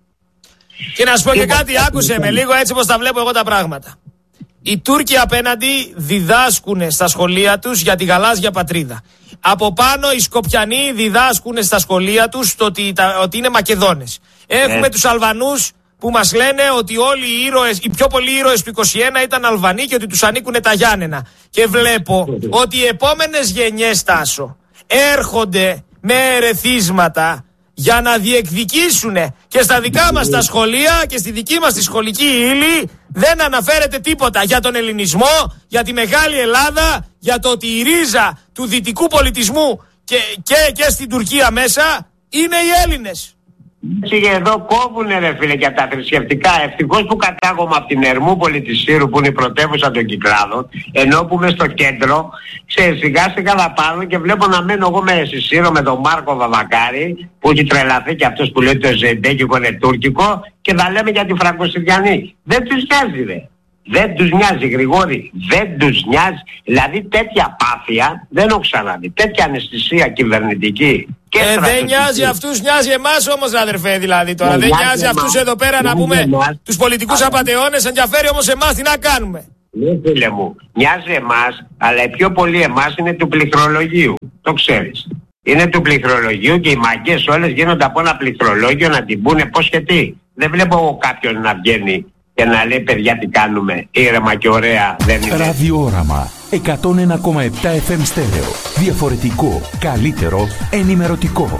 Και να σου πω και κάτι, άκουσε με λίγο έτσι πως τα βλέπω εγώ τα πράγματα. Οι Τούρκοι απέναντι διδάσκουν στα σχολεία τους για τη γαλάζια πατρίδα. Από πάνω οι Σκοπιανοί διδάσκουν στα σχολεία τους το ότι, τα, ότι είναι Μακεδόνες. Έχουμε ε. τους Αλβανούς που μας λένε ότι όλοι οι ήρωες, οι πιο πολλοί ήρωες του είκοσι ένα ήταν Αλβανοί και ότι τους ανήκουν τα Γιάννενα. Και βλέπω ότι οι επόμενες γενιές, Τάσο, έρχονται με ερεθίσματα για να διεκδικήσουν και στα δικά μας τα σχολεία και στη δική μας τη σχολική ύλη δεν αναφέρεται τίποτα για τον ελληνισμό, για τη μεγάλη Ελλάδα, για το ότι η ρίζα του δυτικού πολιτισμού και, και, και στην Τουρκία μέσα είναι οι Έλληνες. Και εδώ κόβουνε ρε φίλε για τα θρησκευτικά. Ευτυχώς που κατάγομαι από την Ερμούπολη της Σύρου που είναι η πρωτεύουσα των Κυκλάδων, ενώ που είμαι στο κέντρο, σε σιγά σιγά θα πάρω και βλέπω να μένω εγώ με στη Σύρο με τον Μάρκο Βαβακάρη που έχει τρελαθεί και αυτός που λέει το Ζεντέκικο είναι τουρκικό και θα λέμε για τη Φραγκοσυριανή. Δεν τους νοιάζει ρε. Δεν τους νοιάζει Γρηγόρη, δεν τους νοιάζει. Δηλαδή τέτοια πάθεια δεν έχω ξαναδεί. Τέτοια αναισθησία κυβερνητική. Και ε, δεν νοιάζει αυτούς, νοιάζει εμάς όμως αδερφέ δηλαδή τώρα. Ε, δεν νοιάζει αυτούς εδώ πέρα να πούμε εμάς. Τους πολιτικούς απατεώνες, ενδιαφέρει όμως εμάς, τι να κάνουμε. Ναι φίλε μου, νοιάζει εμάς, αλλά οι πιο πολλοί εμάς είναι του πληκτρολογίου. Το ξέρεις. Είναι του πληκτρολογίου και οι μαγκές όλες γίνονται από ένα πληκτρολόγιο να την πούνε πώς και τι. Δεν βλέπω εγώ κάποιον να βγαίνει και να λέει παιδιά τι κάνουμε, ήρεμα και ωραία δεν είναι. Ραδιόραμα εκατόν ένα κόμμα επτά εφ εμ στέρεο. Διαφορετικό, καλύτερο, ενημερωτικό.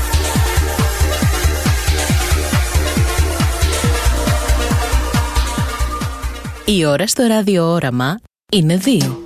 Η ώρα στο ραδιόραμα είναι δύο.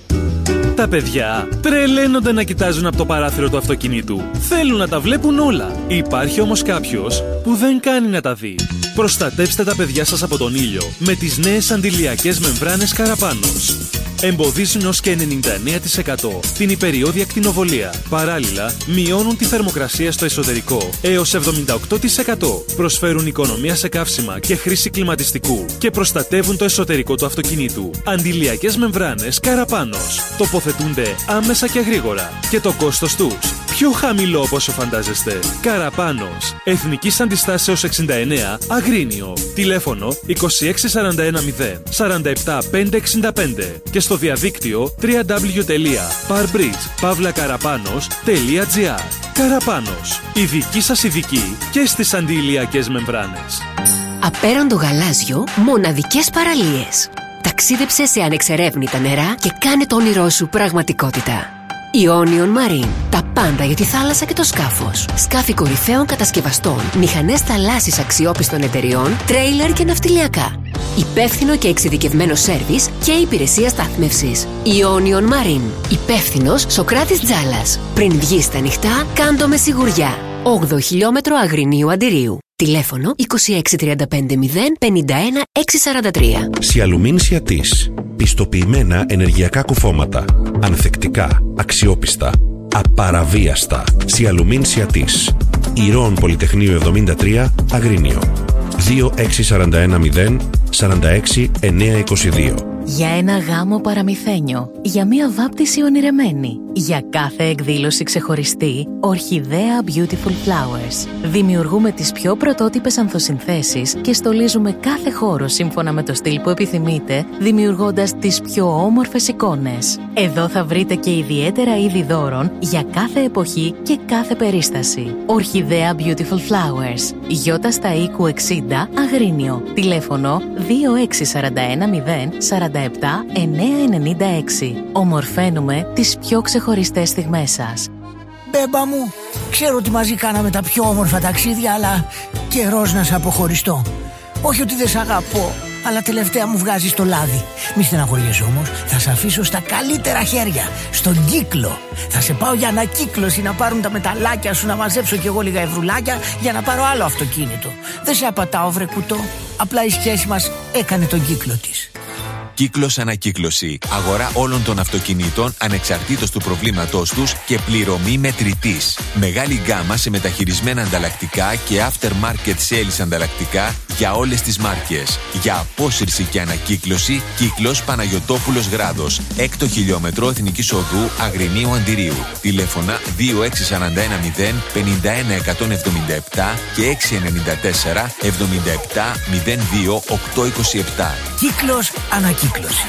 Τα παιδιά τρελαίνονται να κοιτάζουν από το παράθυρο του αυτοκινήτου. Θέλουν να τα βλέπουν όλα. Υπάρχει όμως κάποιος που δεν κάνει να τα δει. Προστατεύστε τα παιδιά σας από τον ήλιο με τις νέες αντιλιακές μεμβράνες Καραπάνος. Εμποδίζουν ως και ενενήντα εννέα τοις εκατό την υπεριώδη ακτινοβολία. Παράλληλα, μειώνουν τη θερμοκρασία στο εσωτερικό έως εβδομήντα οκτώ τοις εκατό. Προσφέρουν οικονομία σε καύσιμα και χρήση κλιματιστικού και προστατεύουν το εσωτερικό του αυτοκινήτου. Αντιλιακές μεμβράνες Καραπάνος. Τοποθετούνται άμεσα και γρήγορα. Και το κόστος τους πιο χαμηλό από όσο φαντάζεστε. Καραπάνος. Εθνικής Αντιστάσεως εξήντα εννέα, Αγρίνιο. Τηλέφωνο είκοσι έξι σαράντα ένα μηδέν σαράντα επτά πεντακόσια εξήντα πέντε και στο διαδίκτυο double-u double-u double-u τελεία parbridge παύλα καραπάνος τελεία τζι άρ. Καραπάνος. Η δική σας ειδική και στις αντιηλιακές μεμβράνες. Απέραντο γαλάζιο, μοναδικές παραλίες. Ταξίδεψε σε ανεξερεύνητα νερά και κάνε το όνειρό σου πραγματικότητα. Ionion Marine. Τα πάντα για τη θάλασσα και το σκάφος. Σκάφη κορυφαίων κατασκευαστών, μηχανές θαλάσσης αξιόπιστων εταιριών, τρέιλερ και ναυτιλιακά. Υπεύθυνο και εξειδικευμένο σέρβις και υπηρεσία στάθμευσης. Ionion Marine. Υπεύθυνος Σοκράτης Τζάλας. Πριν βγεις στα νυχτά, κάντο με σιγουριά. όγδοο χιλιόμετρο Αγρινίου Αντιρίου. Τηλέφωνο είκοσι έξι τριάντα πέντε μηδέν πενήντα ένα έξι σαράντα τρία. Σιαλουμίν Σιατής. Πιστοποιημένα ενεργειακά κουφώματα. Ανθεκτικά, αξιόπιστα, απαραβίαστα. Σιαλουμίν Σιατής. Ηρώων Πολυτεχνείου εβδομήντα τρία, Αγρίνιο. δύο έξι τέσσερα ένα μηδέν σαράντα έξι εννιακόσια είκοσι δύο. Για ένα γάμο παραμυθένιο, για μία βάπτιση ονειρεμένη, για κάθε εκδήλωση ξεχωριστή, Ορχιδέα Beautiful Flowers. Δημιουργούμε τις πιο πρωτότυπες ανθοσυνθέσεις και στολίζουμε κάθε χώρο σύμφωνα με το στυλ που επιθυμείτε, δημιουργώντας τις πιο όμορφες εικόνες. Εδώ θα βρείτε και ιδιαίτερα είδη δώρων για κάθε εποχή και κάθε περίσταση. Ορχιδέα Beautiful Flowers. Γιώτα στα οίκου εξήντα, Αγρίνιο. Τηλέφωνο δύο έξι τέσσερα ένα μηδέν σαράντα επτά εννιακόσια ενενήντα έξι. Ομορφαίνουμε τις πιο ξεχωριστές στιγμές σας. Μπέμπα μου, ξέρω ότι μαζί κάναμε τα πιο όμορφα ταξίδια, αλλά καιρός να σε αποχωριστώ. Όχι ότι δεν σ' αγαπώ, αλλά τελευταία μου βγάζεις το λάδι. Μη στεναχωριέσαι όμως, θα σε αφήσω στα καλύτερα χέρια, στον κύκλο. Θα σε πάω για ανακύκλωση να πάρουν τα μεταλλάκια σου, να μαζέψω κι εγώ λίγα ευρουλάκια για να πάρω άλλο αυτοκίνητο. Δεν σε απατάω βρε κουτό, απλά η σχέση μας έκανε τον κύκλο της. Κύκλος Ανακύκλωση. Αγορά όλων των αυτοκινήτων ανεξαρτήτως του προβλήματός τους και πληρωμή μετρητής. Μεγάλη γκάμα σε μεταχειρισμένα ανταλλακτικά και aftermarket sales ανταλλακτικά για όλες τις μάρκες. Για απόσυρση και ανακύκλωση, Κύκλος Παναγιωτόπουλος Γράδος. Έκτο χιλιόμετρο Εθνικής Οδού Αγρινίου Αντιρίου. Τηλέφωνα δύο έξι τέσσερα ένα μηδέν πενήντα ένα εκατόν εβδομήντα επτά και έξι εννιά τέσσερα εβδομήντα επτά μηδέν δύο οκτώ είκοσι επτά. Κύκλος Ανακύκλωση.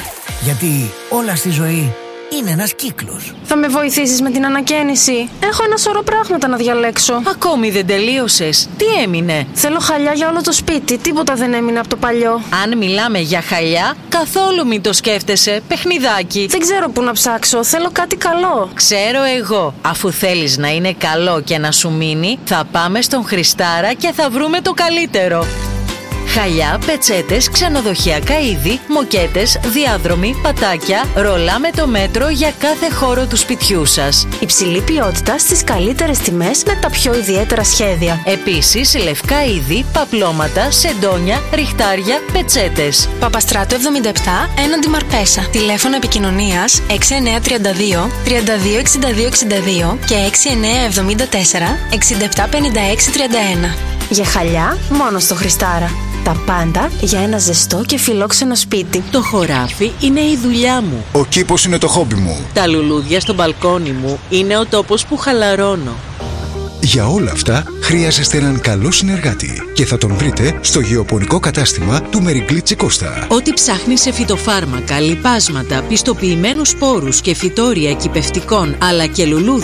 Γιατί όλα στη ζωή είναι ένας κύκλος. Θα με βοηθήσεις με την ανακαίνιση? Έχω ένα σωρό πράγματα να διαλέξω. Ακόμη δεν τελείωσες. Τι έμεινε? Θέλω χαλιά για όλο το σπίτι. Τίποτα δεν έμεινε από το παλιό. Αν μιλάμε για χαλιά, καθόλου μην το σκέφτεσαι. Παιχνιδάκι. Δεν ξέρω πού να ψάξω. Θέλω κάτι καλό. Ξέρω εγώ. Αφού θέλεις να είναι καλό και να σου μείνει, θα πάμε στον Χριστάρα και θα βρούμε το καλύτερο. Χαλιά, πετσέτες, ξενοδοχειακά είδη, μοκέτες, διάδρομοι, πατάκια, ρολά με το μέτρο για κάθε χώρο του σπιτιού σας. Υψηλή ποιότητα στις καλύτερες τιμές με τα πιο ιδιαίτερα σχέδια. Επίσης, λευκά είδη, παπλώματα, σεντόνια, ριχτάρια, πετσέτες. Παπαστράτου εβδομήντα επτά, έναντι Μαρπέσα. Τηλέφωνο επικοινωνίας έξι εννιά τρία δύο, τριάντα δύο εξήντα δύο εξήντα δύο και έξι εννιά εβδομήντα τέσσερα, εξήντα επτά πενήντα έξι τριάντα ένα. Για χαλιά, μόνο στο Χριστάρα. Τα πάντα για ένα ζεστό και φιλόξενο σπίτι. Το χωράφι είναι η δουλειά μου. Ο κήπος είναι το χόμπι μου. Τα λουλούδια στο μπαλκόνι μου είναι ο τόπος που χαλαρώνω. Για όλα αυτά χρειάζεστε έναν καλό συνεργάτη και θα τον βρείτε στο γεωπονικό κατάστημα του Μερικλίτσι Κώστα. Ό,τι ψάχνει σε φυτοφάρμακα, λιπάσματα, πιστοποιημένους σπόρους και φυτόρια κυπευτικών αλλά και λουλούδια